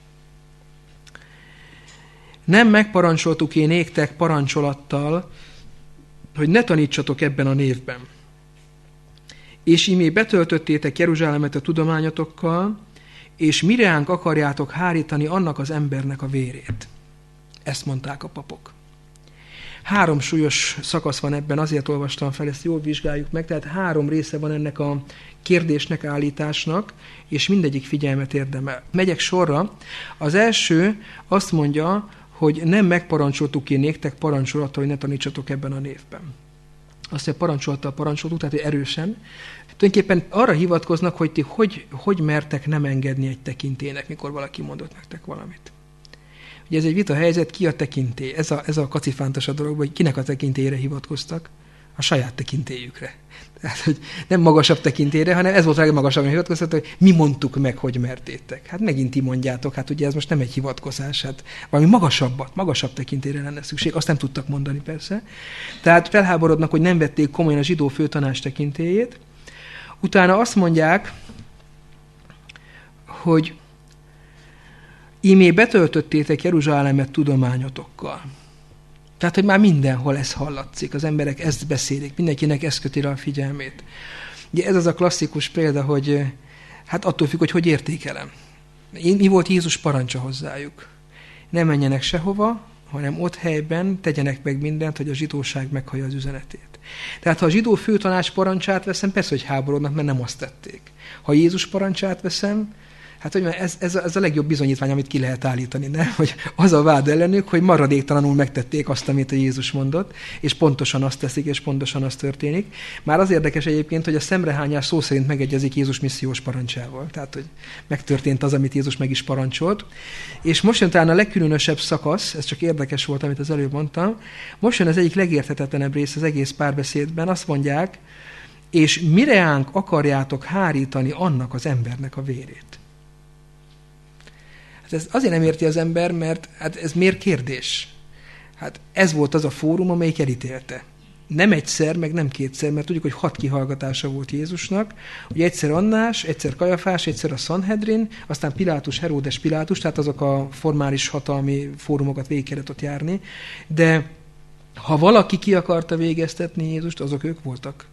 Nem megparancsoltuk én néktek parancsolattal, hogy ne tanítsatok ebben a névben. És imé betöltöttétek Jeruzsálemet a tudományotokkal, és mireánk akarjátok hárítani annak az embernek a vérét. Ezt mondták a papok. 3 súlyos szakasz van ebben, azért olvastam fel, ezt jól vizsgáljuk meg, tehát 3 része van ennek a kérdésnek, állításnak, és mindegyik figyelmet érdemel. Megyek sorra. Az első azt mondja, hogy nem megparancsoltuk én néktek parancsolattal, hogy ne tanítsatok ebben a névben. Azt mondja, parancsolattal parancsoltuk, tehát hogy erősen. Tulajdonképpen arra hivatkoznak, hogy ti hogy mertek nem engedni egy tekintélynek, mikor valaki mondott nektek valamit. Ugye ez egy vita helyzet, ki a tekintély. Ez a kacifántos a dolog, hogy kinek a tekintélyre hivatkoztak? A saját tekintélyükre. Tehát, hogy nem magasabb tekintélyre, hanem ez volt a legmagasabb, hogy hivatkoztak, hogy mi mondtuk meg, hogy mertétek. Hát megint ti mondjátok, hát ugye ez most nem egy hivatkozás, hát valami magasabb tekintélyre lenne szükség, azt nem tudtak mondani persze. Tehát felháborodnak, hogy nem vették komolyan a zsidó főtanács tekintélyét. Utána azt mondják, hogy ímé betöltöttétek Jeruzsálemet tudományotokkal. Tehát, hogy már mindenhol ez hallatszik, az emberek ezt beszélik, mindenkinek ezt köti a figyelmét. Ugye ez az a klasszikus példa, hogy hát attól függ, hogy értékelem. Mi volt Jézus parancsa hozzájuk? Ne menjenek sehova, hanem ott helyben tegyenek meg mindent, hogy a zsidóság meghallja az üzenetét. Tehát ha a zsidó főtanács parancsát veszem, persze, hogy háborodnak, mert nem azt tették. Ha Jézus parancsát veszem, hát hogy ez a legjobb bizonyítvány, amit ki lehet állítani, ne? Hogy az a vád ellenük, hogy maradéktalanul megtették azt, amit a Jézus mondott, és pontosan azt teszik, és pontosan az történik. Már az érdekes egyébként, hogy a szemrehányás szó szerint megegyezik Jézus missziós parancsával. Tehát, hogy megtörtént az, amit Jézus meg is parancsolt. És most jön talán a legkülönösebb szakasz, ez csak érdekes volt, amit az előbb mondtam, most jön az egyik legérthetetlenebb rész az egész párbeszédben, azt mondják, és mireánk akarjátok hárítani annak az embernek a vérét. Ez azért nem érti az ember, mert hát ez miért kérdés? Hát ez volt az a fórum, amelyik elítélte. Nem egyszer, meg nem kétszer, mert tudjuk, hogy 6 kihallgatása volt Jézusnak. Ugye egyszer Annás, egyszer Kajafás, egyszer a Sanhedrin, aztán Pilátus, Heródes Pilátus, tehát azok a formális hatalmi fórumokat végig kellett ott járni. De Ha valaki ki akarta végeztetni Jézust, azok ők voltak.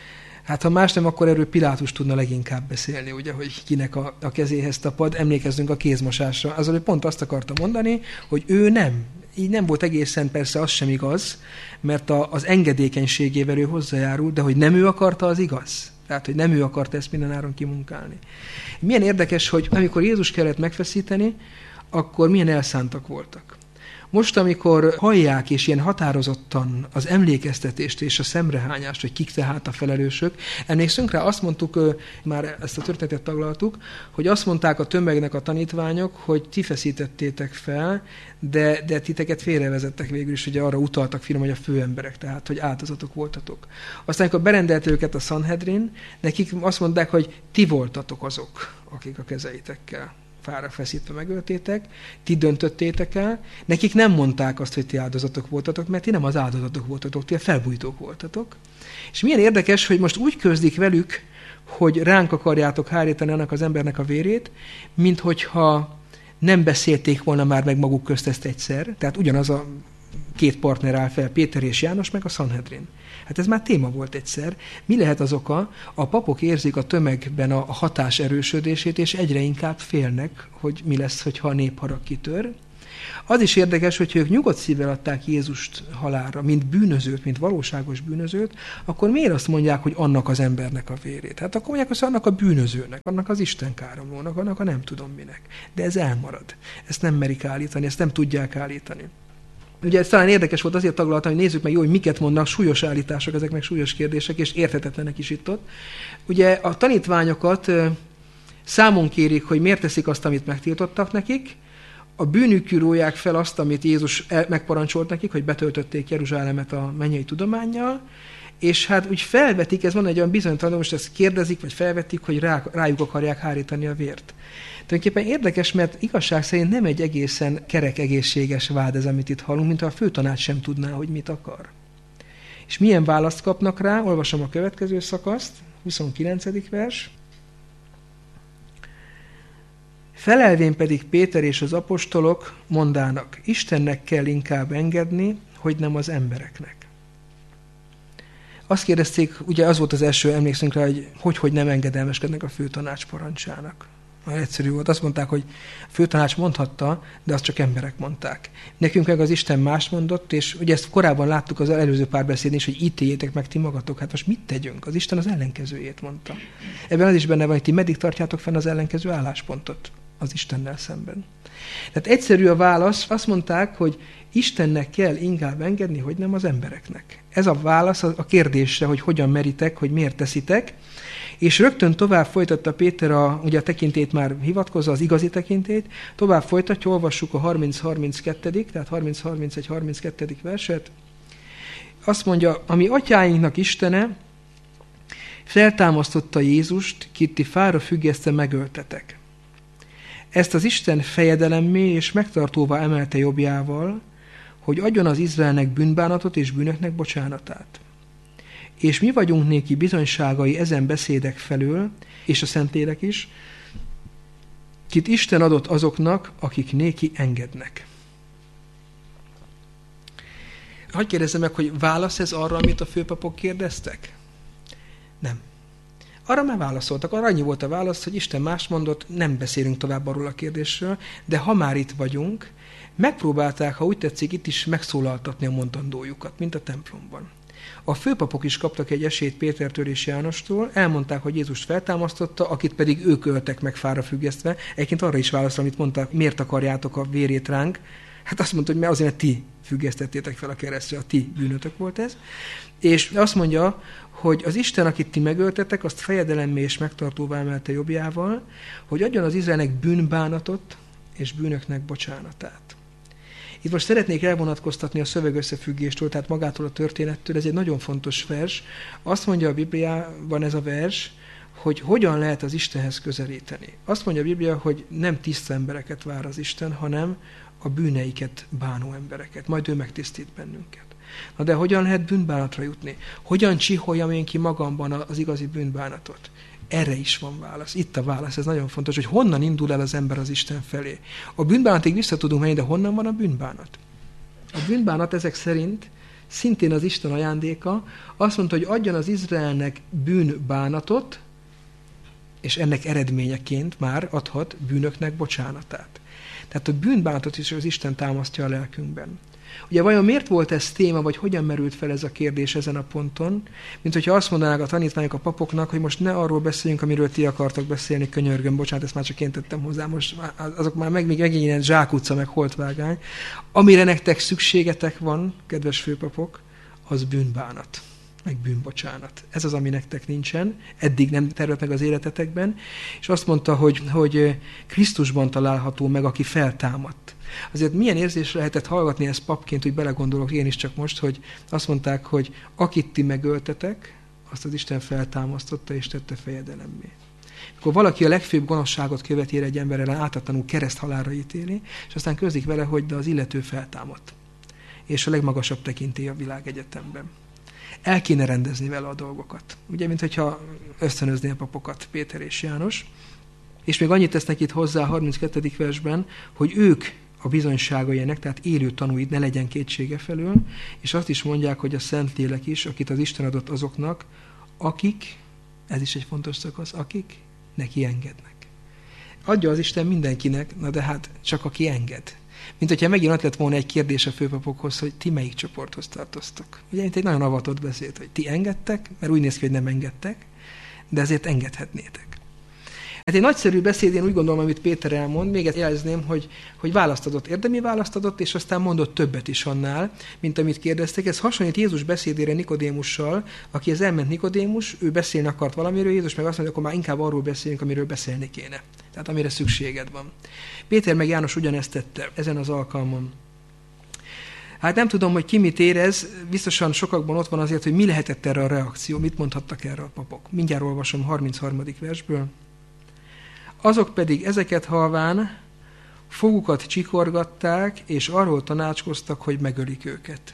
Hát ha más nem, akkor erről Pilátus tudna leginkább beszélni, ugye, hogy kinek a kezéhez tapad. Emlékezzünk a kézmosásra. Azon, hogy pont azt akarta mondani, hogy ő nem. Így nem volt egészen, persze az sem igaz, mert az engedékenységével ő hozzájárult, de hogy nem ő akarta, az igaz. Tehát, hogy nem ő akarta ezt mindenáron kimunkálni. Milyen érdekes, hogy amikor Jézus kellett megfeszíteni, akkor milyen elszántak voltak. Most, amikor hallják és ilyen határozottan az emlékeztetést és a szemrehányást, hogy kik tehát a felelősök, emlékszünk rá, azt mondtuk, már ezt a történetet taglaltuk, hogy azt mondták a tömegnek a tanítványok, hogy ti feszítettétek fel, de titeket félrevezettek végül is, ugye arra utaltak finom, hogy a főemberek, tehát hogy áldozatok voltatok. Aztán, amikor berendelt őket a Sanhedrin, nekik azt mondták, hogy ti voltatok azok, akik a kezeitekkel fára feszítve megöltétek, ti döntöttétek el, nekik nem mondták azt, hogy ti áldozatok voltatok, mert ti nem az áldozatok voltatok, ti a felbújtók voltatok. És milyen érdekes, hogy most úgy közlik velük, hogy ránk akarjátok hárítani annak az embernek a vérét, mint hogyha nem beszélték volna már meg maguk közt ezt egyszer, tehát ugyanaz a két partner áll fel, Péter és János, meg a Sanhedrin. Hát ez már téma volt egyszer. Mi lehet az oka? A papok érzik a tömegben a hatás erősödését, és egyre inkább félnek, hogy mi lesz, hogyha a népharag kitör. Az is érdekes, hogy ők nyugodt szívvel adták Jézust halálra, mint bűnözőt, mint valóságos bűnözőt, akkor miért azt mondják, hogy annak az embernek a vérét? Hát akkor mondják azt, annak a bűnözőnek, annak az istenkáromlónak, annak a nem tudom minek. De ez elmarad. Ezt nem merik állítani, ezt nem tudják állítani. Ugye ez talán érdekes volt, azért taglaltam, hogy nézzük meg jó, hogy miket mondnak, súlyos állítások, ezek meg súlyos kérdések, és érthetetlenek is itt ott. Ugye a tanítványokat számon kérik, hogy miért teszik azt, amit megtiltottak nekik, a bűnükül róják fel azt, amit Jézus megparancsolt nekik, hogy betöltötték Jeruzsálemet a mennyei tudománnyal, és hát úgy felvetik, ez van egy olyan bizonytalan, most ezt kérdezik, vagy felvetik, hogy rájuk akarják hárítani a vért. Tulajdonképpen érdekes, mert igazság szerint nem egy egészen kerek, egészséges vád ez, amit itt hallunk, mint a főtanács sem tudná, hogy mit akar. És milyen választ kapnak rá? Olvasom a következő szakaszt, 29. vers. Felelvén pedig Péter és az apostolok mondának, Istennek kell inkább engedni, hogy nem az embereknek. Azt kérdezték, ugye az volt az első, emlékszünk rá, hogy nem engedelmeskednek a főtanács parancsának. Nagyon egyszerű volt. Azt mondták, hogy a főtanács mondhatta, de azt csak emberek mondták. Nekünk meg az Isten más mondott, és ugye ezt korábban láttuk az előző párbeszédén is, hogy ítéljétek meg ti magatok. Hát most mit tegyünk? Az Isten az ellenkezőjét mondta. Ebben az is benne van, hogy ti meddig tartjátok fenn az ellenkező álláspontot az Istennel szemben. Tehát egyszerű a válasz, azt mondták, hogy Istennek kell inkább engedni, hogy nem az embereknek. Ez a válasz a kérdésre, hogy hogyan meritek, hogy miért teszitek, és rögtön tovább folytatta Péter ugye a tekintélyt már hivatkozza, az igazi tekintélyt, tovább folytatja, olvassuk a 30-32., tehát 30-31-32. verset. Azt mondja, ami atyáinknak Istene feltámasztotta Jézust, kit ti fára függesztve megöltetek. Ezt az Isten fejedelemmé és megtartóvá emelte jobbjával, hogy adjon az Izraelnek bűnbánatot és bűnöknek bocsánatát. És mi vagyunk néki bizonyságai ezen beszédek felől, és a Szentlélek is, kit Isten adott azoknak, akik néki engednek. Hadd kérdezzem meg, hogy válasz ez arra, amit a főpapok kérdeztek? Nem. Arra már válaszoltak. Arra annyi volt a válasz, hogy Isten más mondott, nem beszélünk tovább arról a kérdésről, de ha már itt vagyunk, megpróbálták, ha úgy tetszik, itt is megszólaltatni a mondandójukat, mint a templomban. A főpapok is kaptak egy esélyt Pétertől és Jánostól, elmondták, hogy Jézust feltámasztotta, akit pedig ők öltek meg fára függesztve. Egyébként arra is válaszol, amit mondták, miért akarjátok a vérét ránk? Hát azt mondta, hogy mert azért, mert ti függesztettétek fel a keresztre, a ti bűnötök volt ez. És azt mondja, hogy az Isten, akit ti megöltetek, azt fejedelemmé és megtartóvá emelte jobbjával, hogy adjon az Izraelnek bűnbánatot és bűnöknek bocsánatát. Itt most szeretnék elvonatkoztatni a szövegösszefüggéstől, tehát magától a történettől, ez egy nagyon fontos vers. Azt mondja a Bibliában ez a vers, hogy hogyan lehet az Istenhez közelíteni. Azt mondja a Biblia, hogy nem tiszta embereket vár az Isten, hanem a bűneiket bánó embereket. Majd ő megtisztít bennünket. Na de hogyan lehet bűnbánatra jutni? Hogyan csiholjam én ki magamban az igazi bűnbánatot? Erre is van válasz. Itt a válasz, ez nagyon fontos, hogy honnan indul el az ember az Isten felé. A bűnbánatig vissza tudunk menni, de honnan van a bűnbánat? A bűnbánat ezek szerint szintén az Isten ajándéka, azt mondta, hogy adjon az Izraelnek bűnbánatot, és ennek eredményeként már adhat bűnöknek bocsánatát. Tehát a bűnbánatot is az Isten támasztja a lelkünkben. Ugye vajon miért volt ez téma, vagy hogyan merült fel ez a kérdés ezen a ponton? Mint hogyha azt mondanák a tanítványok a papoknak, hogy most ne arról beszéljünk, amiről ti akartak beszélni, könyörgöm, bocsánat, ezt már csak én tettem hozzá, most azok már megint ilyen zsákutca, meg holtvágány. Amire nektek szükségetek van, kedves főpapok, az bűnbánat, meg bűnbocsánat. Ez az, ami nektek nincsen, eddig nem terült meg az életetekben, és azt mondta, hogy Krisztusban található meg, aki feltámadt. Azért milyen érzés lehetett hallgatni ezt papként, hogy belegondolok én is csak most, hogy azt mondták, hogy akit ti megöltetek, azt az Isten feltámasztotta és tette fejedelemmé. Akkor valaki a legfőbb gonoszságot követi egy ember ellen, ártatlanul kereszthalálra ítéli, és aztán közlik vele, hogy de az illető feltámadt. És a legmagasabb tekintély a világegyetemben. El kéne rendezni vele a dolgokat. Ugye, mint hogyha ösztönözné a papokat Péter és János. És még annyit tesznek itt hozzá a 32. versben, hogy ők a bizonyságainak, tehát élő tanúid, ne legyen kétsége felől, és azt is mondják, hogy a Szentlélek is, akit az Isten adott azoknak, akik, ez is egy fontos szakasz, akik neki engednek. Adja az Isten mindenkinek, na de hát csak aki enged. Mint hogyha megint ott lett volna egy kérdés a főpapokhoz, hogy ti melyik csoporthoz tartoztok. Ugye, mint egy nagyon avatott beszéd, hogy ti engedtek, mert úgy néz ki, hogy nem engedtek, de ezért engedhetnétek. Hát egy nagyszerű beszéd, én úgy gondolom, amit Péter elmond, még ezt jelezném, hogy választadott, érdemi választadott, és aztán mondott többet is annál, mint amit kérdeztek. Ez hasonlít Jézus beszédére Nikodémussal, akihez elment Nikodémus, ő beszélni akart valamiről, Jézus meg azt mondja, akkor már inkább arról beszélünk, amiről beszélni kéne. Tehát amire szükséged van. Péter meg János ugyanezt tette ezen az alkalmon. Hát nem tudom, hogy ki mit érez, biztosan sokakban ott van azért, hogy mi lehetett erre a reakció, mit mondhattak erre a papok. Mindjárt olvasom 33. versből. Azok pedig ezeket halván fogukat csikorgatták, és arról tanácskoztak, hogy megölik őket.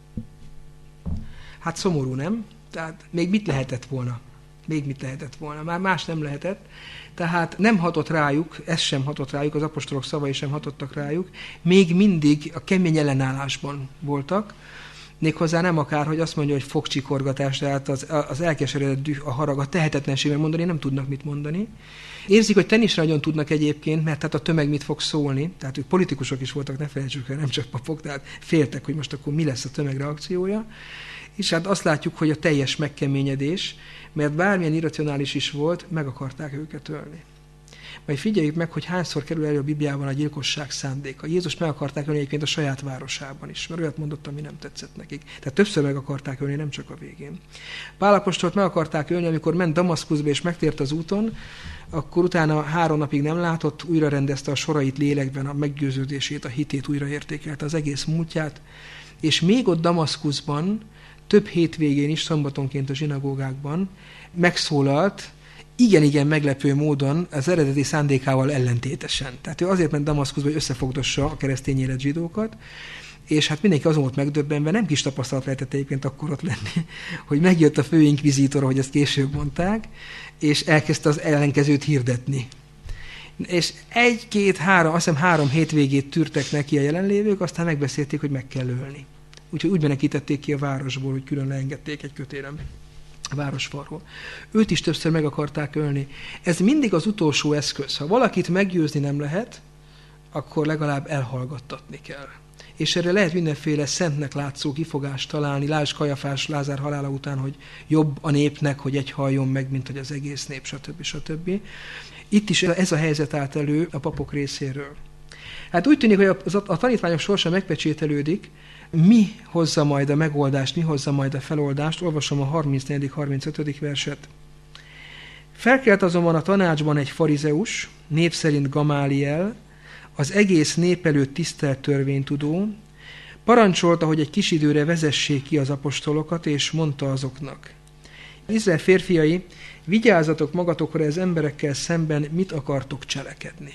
Hát szomorú, nem? Tehát még mit lehetett volna? Még mit lehetett volna? Már más nem lehetett. Tehát nem hatott rájuk, ez sem hatott rájuk, az apostolok szavai sem hatottak rájuk. Még mindig a kemény ellenállásban voltak. Méghozzá nem akár, hogy azt mondja, hogy fogcsikorgatás, tehát az elkeseredett düh, a harag, a tehetetlenségben mondani, nem tudnak mit mondani. Érzik, hogy tenni is nagyon tudnak egyébként, mert hát a tömeg mit fog szólni. Tehát ők politikusok is voltak, ne felejtsük el, nem csak papok, tehát féltek, hogy most akkor mi lesz a tömeg reakciója. És hát azt látjuk, hogy a teljes megkeményedés, mert bármilyen irracionális is volt, meg akarták őket ölni. Majd figyeljük meg, hogy hányszor kerül elő a Bibliában a gyilkosság szándéka. Jézus meg akarták ölni egyébként a saját városában is, mert olyat mondott, ami nem tetszett nekik. Tehát többször meg akarták ölni, nem csak a végén. Pál apostolt meg akarták ölni, amikor ment Damaszkuszba és megtért az úton, akkor utána 3 napig nem látott, újra rendezte a sorait lélekben, a meggyőződését, a hitét újra értékelte, az egész múltját, és még ott Damaszkuszban, több hétvégén is, szombatonként a zsinagógákban megszólalt, igen meglepő módon az eredeti szándékával ellentétesen. Tehát ő azért ment Damaszkuszba, hogy összefogdossa a keresztény élet zsidókat, és hát mindenki azon volt megdöbbenve, nem kis tapasztalat lehetett egyébként akkor ott lenni, hogy megjött a főinkvizítor, ahogy ezt később mondták, és elkezdte az ellenkezőt hirdetni. És 1, 2, 3, azt hiszem 3 hétvégét tűrtek neki a jelenlévők, aztán megbeszélték, hogy meg kell ölni. Úgyhogy úgy menekítették ki a városból, hogy külön leengedték egy kötélem a városfalról. Őt is többször meg akarták ölni. Ez mindig az utolsó eszköz. Ha valakit meggyőzni nem lehet, akkor legalább elhallgattatni kell. És erre lehet mindenféle szentnek látszó kifogást találni, lásd Kajafás Lázár halála után, hogy jobb a népnek, hogy egy halljon meg, mint hogy az egész nép, stb. Itt is ez a helyzet állt elő a papok részéről. Hát úgy tűnik, hogy a tanítványok sorsa megpecsételődik, mi hozza majd a megoldást, mi hozza majd a feloldást. Olvasom a 34.-35. verset. Felkelt azonban a tanácsban egy farizeus, név szerint Gamáliel, az egész nép előtt tisztelt törvénytudó, parancsolta, hogy egy kis időre vezessék ki az apostolokat, és mondta azoknak: Izrael férfiai, vigyázzatok magatokra az emberekkel szemben, mit akartok cselekedni.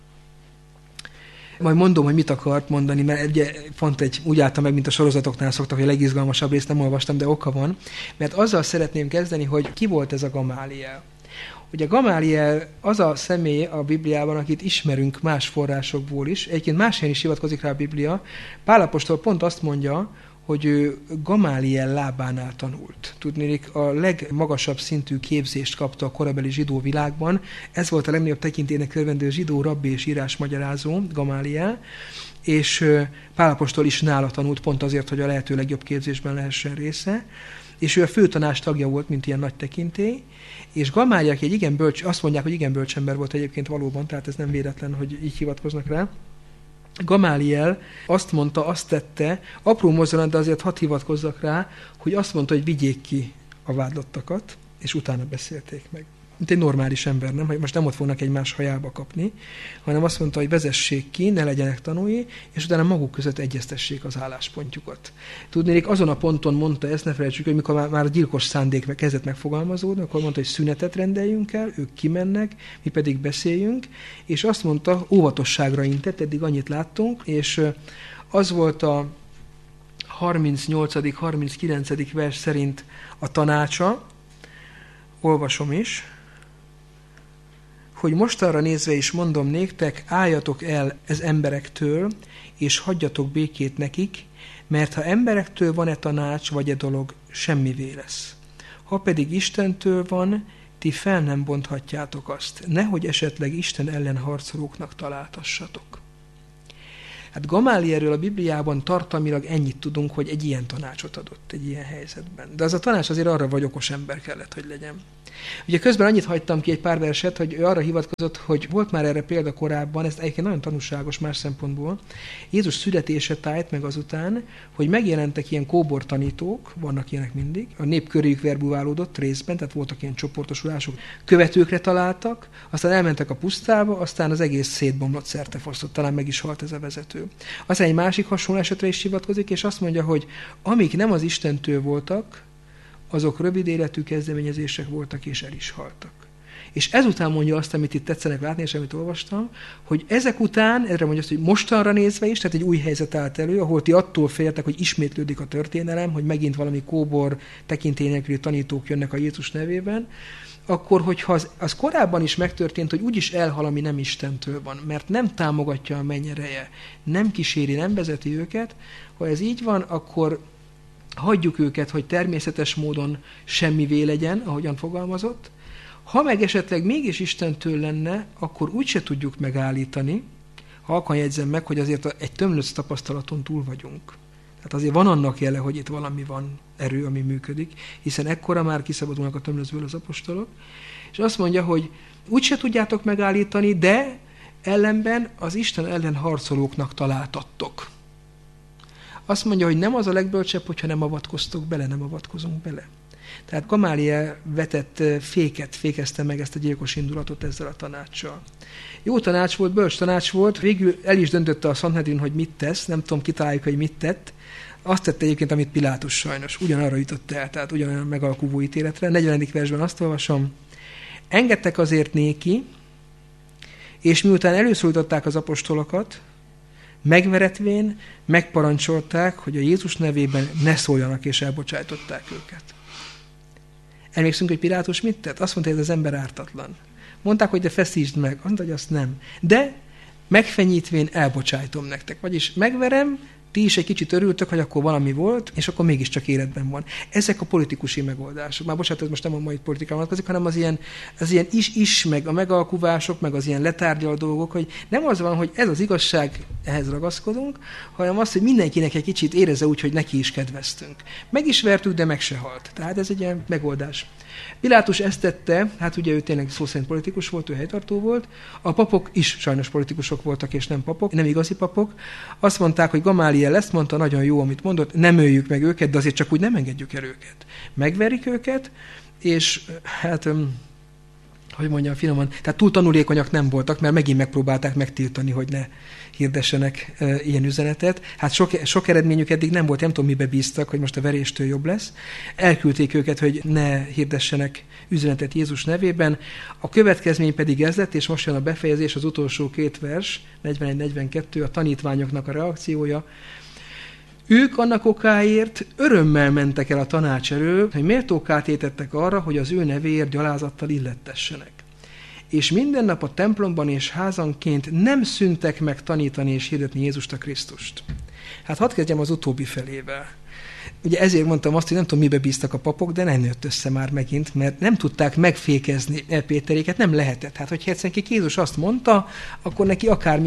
Majd mondom, hogy mit akart mondani, mert ugye pont úgy álltam meg, mint a sorozatoknál szoktak, hogy a legizgalmasabb részt nem olvastam, de oka van. Mert azzal szeretném kezdeni, hogy ki volt ez a Gamáliel. Ugye Gamáliel az a személy a Bibliában, akit ismerünk más forrásokból is. Egyébként más helyen is hivatkozik rá a Biblia. Pál apostol pont azt mondja, hogy ő Gamáliel lábánál tanult. Tudnék, a legmagasabb szintű képzést kapta a korabeli zsidó világban. Ez volt a legnagyobb tekintélynek örvendő zsidó rabbi és írásmagyarázó, Gamáliel, és Pál apostol is nála tanult, pont azért, hogy a lehető legjobb képzésben lehessen része. És ő a főtanács tagja volt, mint ilyen nagy tekintély, és Gamáliel, aki egy igen bölcs, azt mondják, hogy igen bölcs ember volt egyébként valóban, tehát ez nem véletlen, hogy így hivatkoznak rá. Gamáliel azt mondta, azt tette, apró mozdulat, de azért hadd hivatkozzak rá, hogy azt mondta, hogy vigyék ki a vádlottakat, és utána beszélték meg. Mint egy normális ember, nem? Hogy most nem ott fognak egymás hajába kapni, hanem azt mondta, hogy vezessék ki, ne legyenek tanúi, és utána maguk között egyeztessék az álláspontjukat. Tudnék, azon a ponton mondta ezt, ne felejtsük, hogy mikor már a gyilkos szándék kezdett megfogalmazódni, akkor mondta, hogy szünetet rendeljünk el, ők kimennek, mi pedig beszéljünk, és azt mondta, óvatosságra intett, eddig annyit láttunk, és az volt a 38., 39. vers szerint a tanácsa, olvasom is, hogy mostanra nézve is mondom néktek, álljatok el ez emberektől, és hagyjatok békét nekik, mert ha emberektől van-e tanács, vagy e dolog, semmivé lesz. Ha pedig Istentől van, ti fel nem bonthatjátok azt, nehogy esetleg Isten ellen harcolóknak találtassatok. Hát Gamálielről a Bibliában tartalmilag ennyit tudunk, hogy egy ilyen tanácsot adott egy ilyen helyzetben. De az a tanács azért arra, vagy okos ember kellett, hogy legyen. Ugye közben annyit hagytam ki egy pár verset, hogy ő arra hivatkozott, hogy volt már erre példa korábban, ez egyébként nagyon tanúságos más szempontból, Jézus születése tájt meg azután, hogy megjelentek ilyen kóbortanítók, vannak ilyenek mindig, a nép köréjük verbuválódott részben, tehát voltak ilyen csoportosulások, követőkre találtak, aztán elmentek a pusztába, aztán az egész szétbomlott, szertefosztott, talán meg is halt ez a vezető. Aztán egy másik hasonló esetre is hivatkozik, és azt mondja, hogy amik nem az Istentől voltak, azok rövid életű kezdeményezések voltak, és el is haltak. És ezután mondja azt, amit itt tetszenek látni, és amit olvastam, hogy ezek után, erre mondja azt, hogy mostanra nézve is, tehát egy új helyzet állt elő, ahol ti attól féltek, hogy ismétlődik a történelem, hogy megint valami kóbor tekintély nélküli tanítók jönnek a Jézus nevében, akkor, hogyha az korábban is megtörtént, hogy úgyis elhal, ami nem Istentől van, mert nem támogatja a menny ereje, nem kíséri, nem vezeti őket, ha ez így van, akkor hagyjuk őket, hogy természetes módon semmivé legyen, ahogyan fogalmazott. Ha meg esetleg mégis Istentől lenne, akkor úgyse tudjuk megállítani, halkan jegyzem meg, hogy azért egy tömlöc tapasztalaton túl vagyunk. Tehát azért van annak jele, hogy itt valami van, erő, ami működik, hiszen ekkora már kiszabadulnak a tömlöcből az apostolok, és azt mondja, hogy úgyse tudjátok megállítani, de ellenben az Isten ellen harcolóknak találtattok. Azt mondja, hogy nem az a legbölcsebb, hogyha nem avatkoztok bele, nem avatkozunk bele. Tehát Gamáliel vetett fékezte meg ezt a gyilkos indulatot ezzel a tanácssal. Jó tanács volt, bölcs tanács volt, végül el is döntötte a Sanhedrin, hogy mit tesz, nem tudom, kitaláljuk, hogy mit tett. Azt tette egyébként, amit Pilátus sajnos, ugyanarra jutott el, tehát ugyanolyan megalkuvó ítéletre. 40. versben azt olvasom, engedtek azért néki, és miután előszólították az apostolokat, megveretvén megparancsolták, hogy a Jézus nevében ne szóljanak, és elbocsájtották őket. Emlékszünk, hogy Pilátus mit tett? Azt mondta, hogy ez az ember ártatlan. Mondták, hogy de feszítsd meg. Mondta, hogy azt nem. De megfenyítvén elbocsájtom nektek. Vagyis megverem, ti is egy kicsit örültök, hogy akkor valami volt, és akkor mégiscsak életben van. Ezek a politikusi megoldások. Már bocsánat, ez most nem a mai politikával vonatkozik, hanem az ilyen is, meg a megalkuvások, meg az ilyen letárgyal dolgok, hogy nem az van, hogy ez az igazság, ehhez ragaszkodunk, hanem az, hogy mindenkinek egy kicsit érezze úgy, hogy neki is kedveztünk. Meg is vertük, de meg se halt. Tehát ez egy ilyen megoldás. Pilátus ezt tette, hát ugye ő tényleg szó szerint politikus volt, ő helytartó volt, a papok is sajnos politikusok voltak, és nem papok, nem igazi papok. Azt mondták, hogy Gamáliel ezt mondta, nagyon jó, amit mondott, nem öljük meg őket, de azért csak úgy nem engedjük el őket. Megverik őket, és hát, hogy mondjam finoman, tehát túl tanulékonyak nem voltak, mert megint megpróbálták megtiltani, hogy ne hirdessenek ilyen üzenetet. Hát sok eredményük eddig nem volt, nem tudom, mibe bíztak, hogy most a veréstől jobb lesz. Elküldték őket, hogy ne hirdessenek üzenetet Jézus nevében. A következmény pedig ez lett, és most jön a befejezés, az utolsó két vers, 41-42, a tanítványoknak a reakciója. Ők annak okáért örömmel mentek el a tanács elől, hogy méltóká tétettek arra, hogy az ő nevéért gyalázattal illettessenek. És minden nap a templomban és házanként nem szűntek meg tanítani és hirdetni Jézust a Krisztust. Hát hadd kezdjem az utóbbi felével. Ugye ezért mondtam azt, hogy nem tudom, mibe bíztak a papok, de nem jött össze már megint, mert nem tudták megfékezni Péteréket, nem lehetett. Hát, hogyha egyszerűen Jézus azt mondta, akkor nekik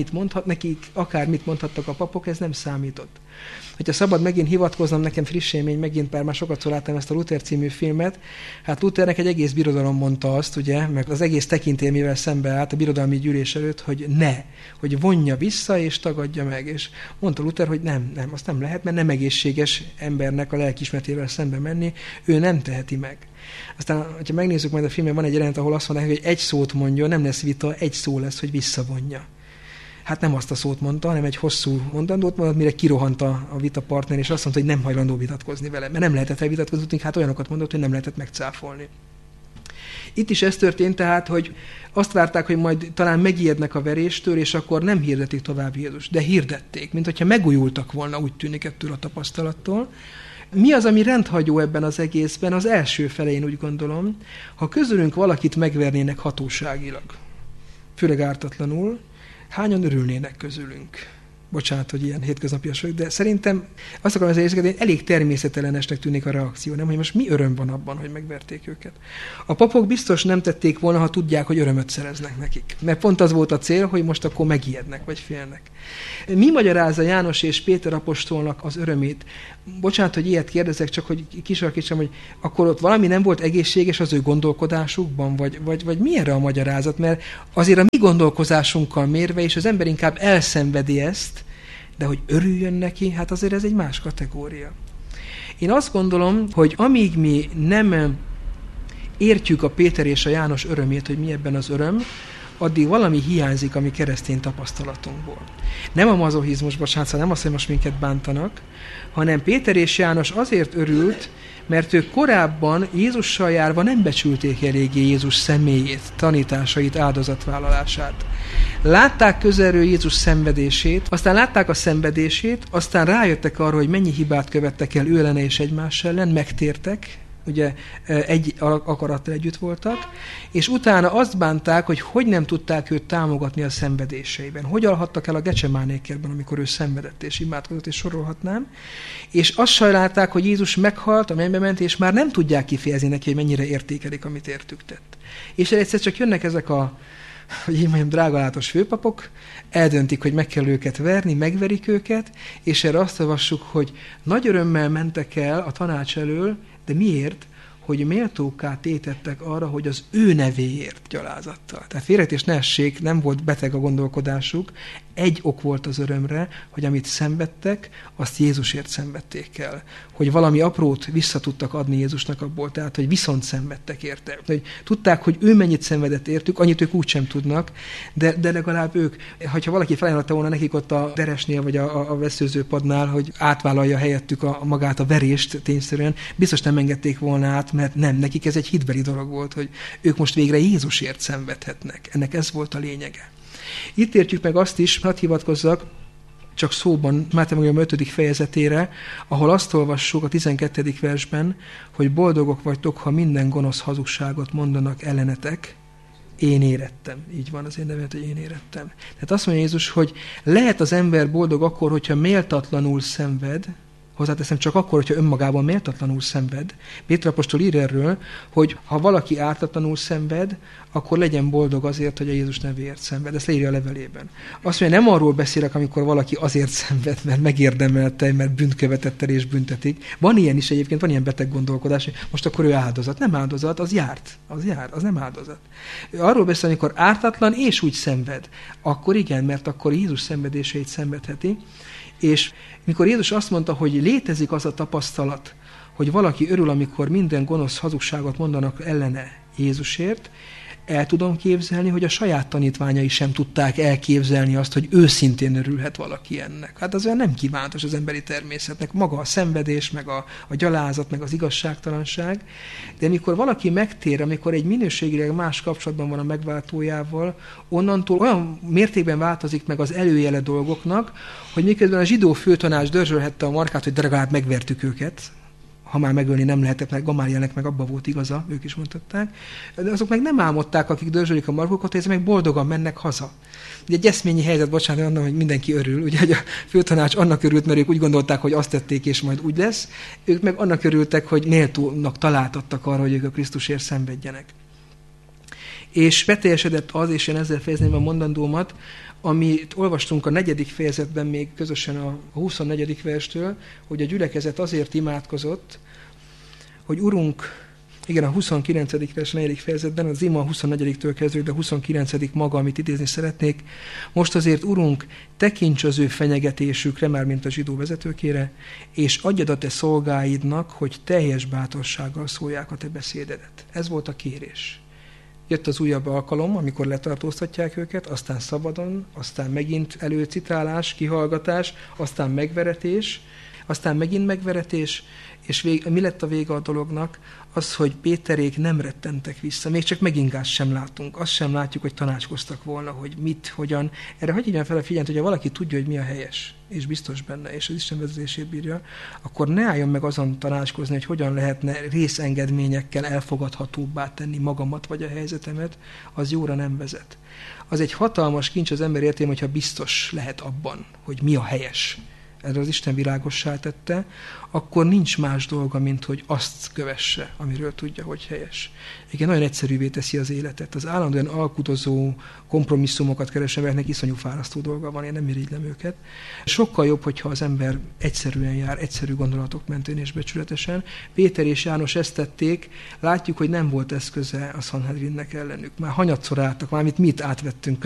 akármit mondhattak a papok, ez nem számított. Hogyha szabad megint hivatkoznom, nekem friss élmény, megint már sokat láttam ezt a Luther című filmet, hát Luthernek egy egész birodalom mondta azt, ugye, meg az egész tekintély, mivel szembe állt a birodalmi gyűlés előtt, hogy hogy vonja vissza és tagadja meg. És mondta Luther, hogy nem, azt nem lehet, mert nem egészséges embernek a lelkiismeretével szembe menni, ő nem teheti meg. Aztán, hogyha megnézzük majd a filmben, van egy jelenet, ahol azt mondják, hogy egy szót mondja, nem lesz vita, egy szó lesz, hogy visszavonja. Hát nem azt a szót mondta, hanem egy hosszú mondandót mondott, mire kirohant a vita partner, és azt mondta, hogy nem hajlandó vitatkozni vele, mert nem lehetett elvitatkozni, hát olyanokat mondott, hogy nem lehetett megcáfolni. Itt is ez történt tehát, hogy azt várták, hogy majd talán megijednek a veréstől, és akkor nem hirdetik tovább Jézus, de hirdették, mint hogyha megújultak volna, úgy tűnik ettől a tapasztalattól. Mi az, ami rendhagyó ebben az egészben? Az első felén úgy gondolom, ha közülünk valakit megvernének hatóságilag, főleg ártatlanul, hányan örülnének közülünk? Bocsánat, hogy ilyen hétköznapias vagyok, de szerintem azt akarom ezzel érzékelni, hogy elég természetelenesnek tűnik a reakció, nem? Hogy most mi öröm van abban, hogy megverték őket. A papok biztos nem tették volna, ha tudják, hogy örömöt szereznek nekik. Mert pont az volt a cél, hogy most akkor megijednek, vagy félnek. Mi magyarázza János és Péter apostolnak az örömét? Bocsánat, hogy ilyet kérdezek, csak hogy kisarkítsam, hogy akkor ott valami nem volt egészséges az ő gondolkodásukban, vagy mi erre a magyarázat? Mert azért a mi gondolkozásunkkal mérve, és az ember inkább elszenvedi ezt, de hogy örüljön neki, hát azért ez egy más kategória. Én azt gondolom, hogy amíg mi nem értjük a Péter és a János örömét, hogy mi ebben az öröm, addig valami hiányzik a mi keresztény tapasztalatunkból. Nem a mazochizmus, bocsánat, nem azt, hogy most minket bántanak, hanem Péter és János azért örült, mert ők korábban Jézussal járva nem becsülték eléggé Jézus személyét, tanításait, áldozatvállalását. Látták közelről Jézus szenvedését, aztán látták a szenvedését, aztán rájöttek arra, hogy mennyi hibát követtek el ő ellene és egymás ellen, megtértek, ugye egy akarattal együtt voltak, és utána azt bánták, hogy nem tudták őt támogatni a szenvedéseiben. Hogy alhattak el a Gecsemáné-kertben, amikor ő szenvedett és imádkozott, és sorolhatnám. És azt sajnálták, hogy Jézus meghalt, a mennybe ment, és már nem tudják kifejezni neki, hogy mennyire értékelik, amit értük tett. És egyszer csak jönnek ezek hogy én mondjam, drágalátos főpapok, eldöntik, hogy meg kell őket verni, megverik őket, és erre azt olvassuk, hogy nagy örömmel mentek el a tanács elől, de miért? Hogy méltókká tétettek arra, hogy az ő nevéért gyalázattal. Tehát félreértés ne essék, nem volt beteg a gondolkodásuk, egy ok volt az örömre, hogy amit szenvedtek, azt Jézusért szenvedték el. Hogy valami aprót vissza tudtak adni Jézusnak abból, tehát hogy viszont szenvedtek érte. Hogy tudták, hogy ő mennyit szenvedett értük, annyit ők úgy sem tudnak, de legalább ők, ha valaki felajánlotta volna nekik ott a deresnél, vagy a veszőzőpadnál, hogy átvállalja helyettük magát a verést tényszerűen, biztos nem engedték volna át, mert nem, nekik ez egy hitbeli dolog volt, hogy ők most végre Jézusért szenvedhetnek. Ennek ez volt a lényege. Itt értjük meg azt is, hadd hivatkozzak, csak szóban, Máté Evangélium 5. fejezetére, ahol azt olvassuk a 12. versben, hogy boldogok vagytok, ha minden gonosz hazugságot mondanak ellenetek, én érettem. Így van az én nevet, hogy én érettem. Tehát azt mondja Jézus, hogy lehet az ember boldog akkor, hogyha méltatlanul szenved, hozzáteszem csak akkor, hogyha önmagában méltatlanul szenved. Péter apostol ír erről, hogy ha valaki ártatlanul szenved, akkor legyen boldog azért, hogy a Jézus nevéért szenved. Ezt leírja a levelében. Azt mondja, nem arról beszélek, amikor valaki azért szenved, mert megérdemelte, mert bűnt követett el és büntetik. Van ilyen is egyébként, van ilyen beteg gondolkodás, hogy most akkor ő áldozat. Nem áldozat, az nem áldozat. Arról beszél, amikor ártatlan és úgy szenved. Akkor igen, mert akkor Jézus szenvedéseit szenvedheti. És mikor Jézus azt mondta, hogy létezik az a tapasztalat, hogy valaki örül, amikor minden gonosz hazugságot mondanak ellene Jézusért, el tudom képzelni, hogy a saját tanítványai sem tudták elképzelni azt, hogy őszintén örülhet valaki ennek. Hát az olyan nem kívántos az emberi természetnek. Maga a szenvedés, meg a gyalázat, meg az igazságtalanság. De amikor valaki megtér, amikor egy minőségileg más kapcsolatban van a megváltójával, onnantól olyan mértékben változik meg az előjele dolgoknak, hogy miközben a zsidó főtanács dörzsölhette a markát, hogy de legalább megvertük őket, ha már megölni nem lehetett, mert Gamálielnek meg abba volt igaza, ők is mondhatták. De azok meg nem álmodták, akik dörzsölik a markokat, hogy ezek meg boldogan mennek haza. Ugye egy eszményi helyzet, bocsánat, annak, hogy mindenki örül. Ugye, hogy a főtanács annak örült, mert ők úgy gondolták, hogy azt tették, és majd úgy lesz. Ők meg annak örültek, hogy méltónak találtattak arra, hogy ők a Krisztusért szenvedjenek. És beteljesedett az, és én ezzel fejezném a mondandómat, amit olvastunk a 4. fejezetben még közösen a 24. verstől, hogy a gyülekezet azért imádkozott, hogy Urunk, igen, a 29. vers 4. fejezetben, az ima a 24-től kezdődik, de a 29. maga, amit idézni szeretnék. Most azért, Urunk, tekints az ő fenyegetésükre, már mint a zsidó vezetőkére, és adjad a te szolgáidnak, hogy teljes bátorsággal szólják a te beszédedet. Ez volt a kérés. Jött az újabb alkalom, amikor letartóztatják őket, aztán szabadon, aztán megint előcitálás, kihallgatás, aztán megveretés, aztán megint megveretés, és mi lett a vége a dolognak? Az, hogy Péterék nem rettentek vissza. Még csak megingást sem látunk. Azt sem látjuk, hogy tanácskoztak volna, hogy mit, hogyan. Erre hagyj igyen fel a figyelmet, hogyha valaki tudja, hogy mi a helyes, és biztos benne, és az Isten vezetését bírja, akkor ne álljon meg azon tanácskozni, hogy hogyan lehetne részengedményekkel elfogadhatóbbá tenni magamat vagy a helyzetemet, az jóra nem vezet. Az egy hatalmas kincs az ember értelme, hogyha biztos lehet abban, hogy mi a helyes. Erre az Isten világossá tette, akkor nincs más dolga, mint hogy azt kövesse, amiről tudja, hogy helyes. Igen, nagyon egyszerűvé teszi az életet. Az állandóan alkudozó kompromisszumokat kereső embereknek iszonyú fárasztó dolga van, én nem irigylem őket. Sokkal jobb, hogyha az ember egyszerűen jár, egyszerű gondolatok mentén és becsületesen. Péter és János ezt tették, látjuk, hogy nem volt eszköze a Sanhedrinnek ellenük. Már hanyatszor álltak, már mit átvettünk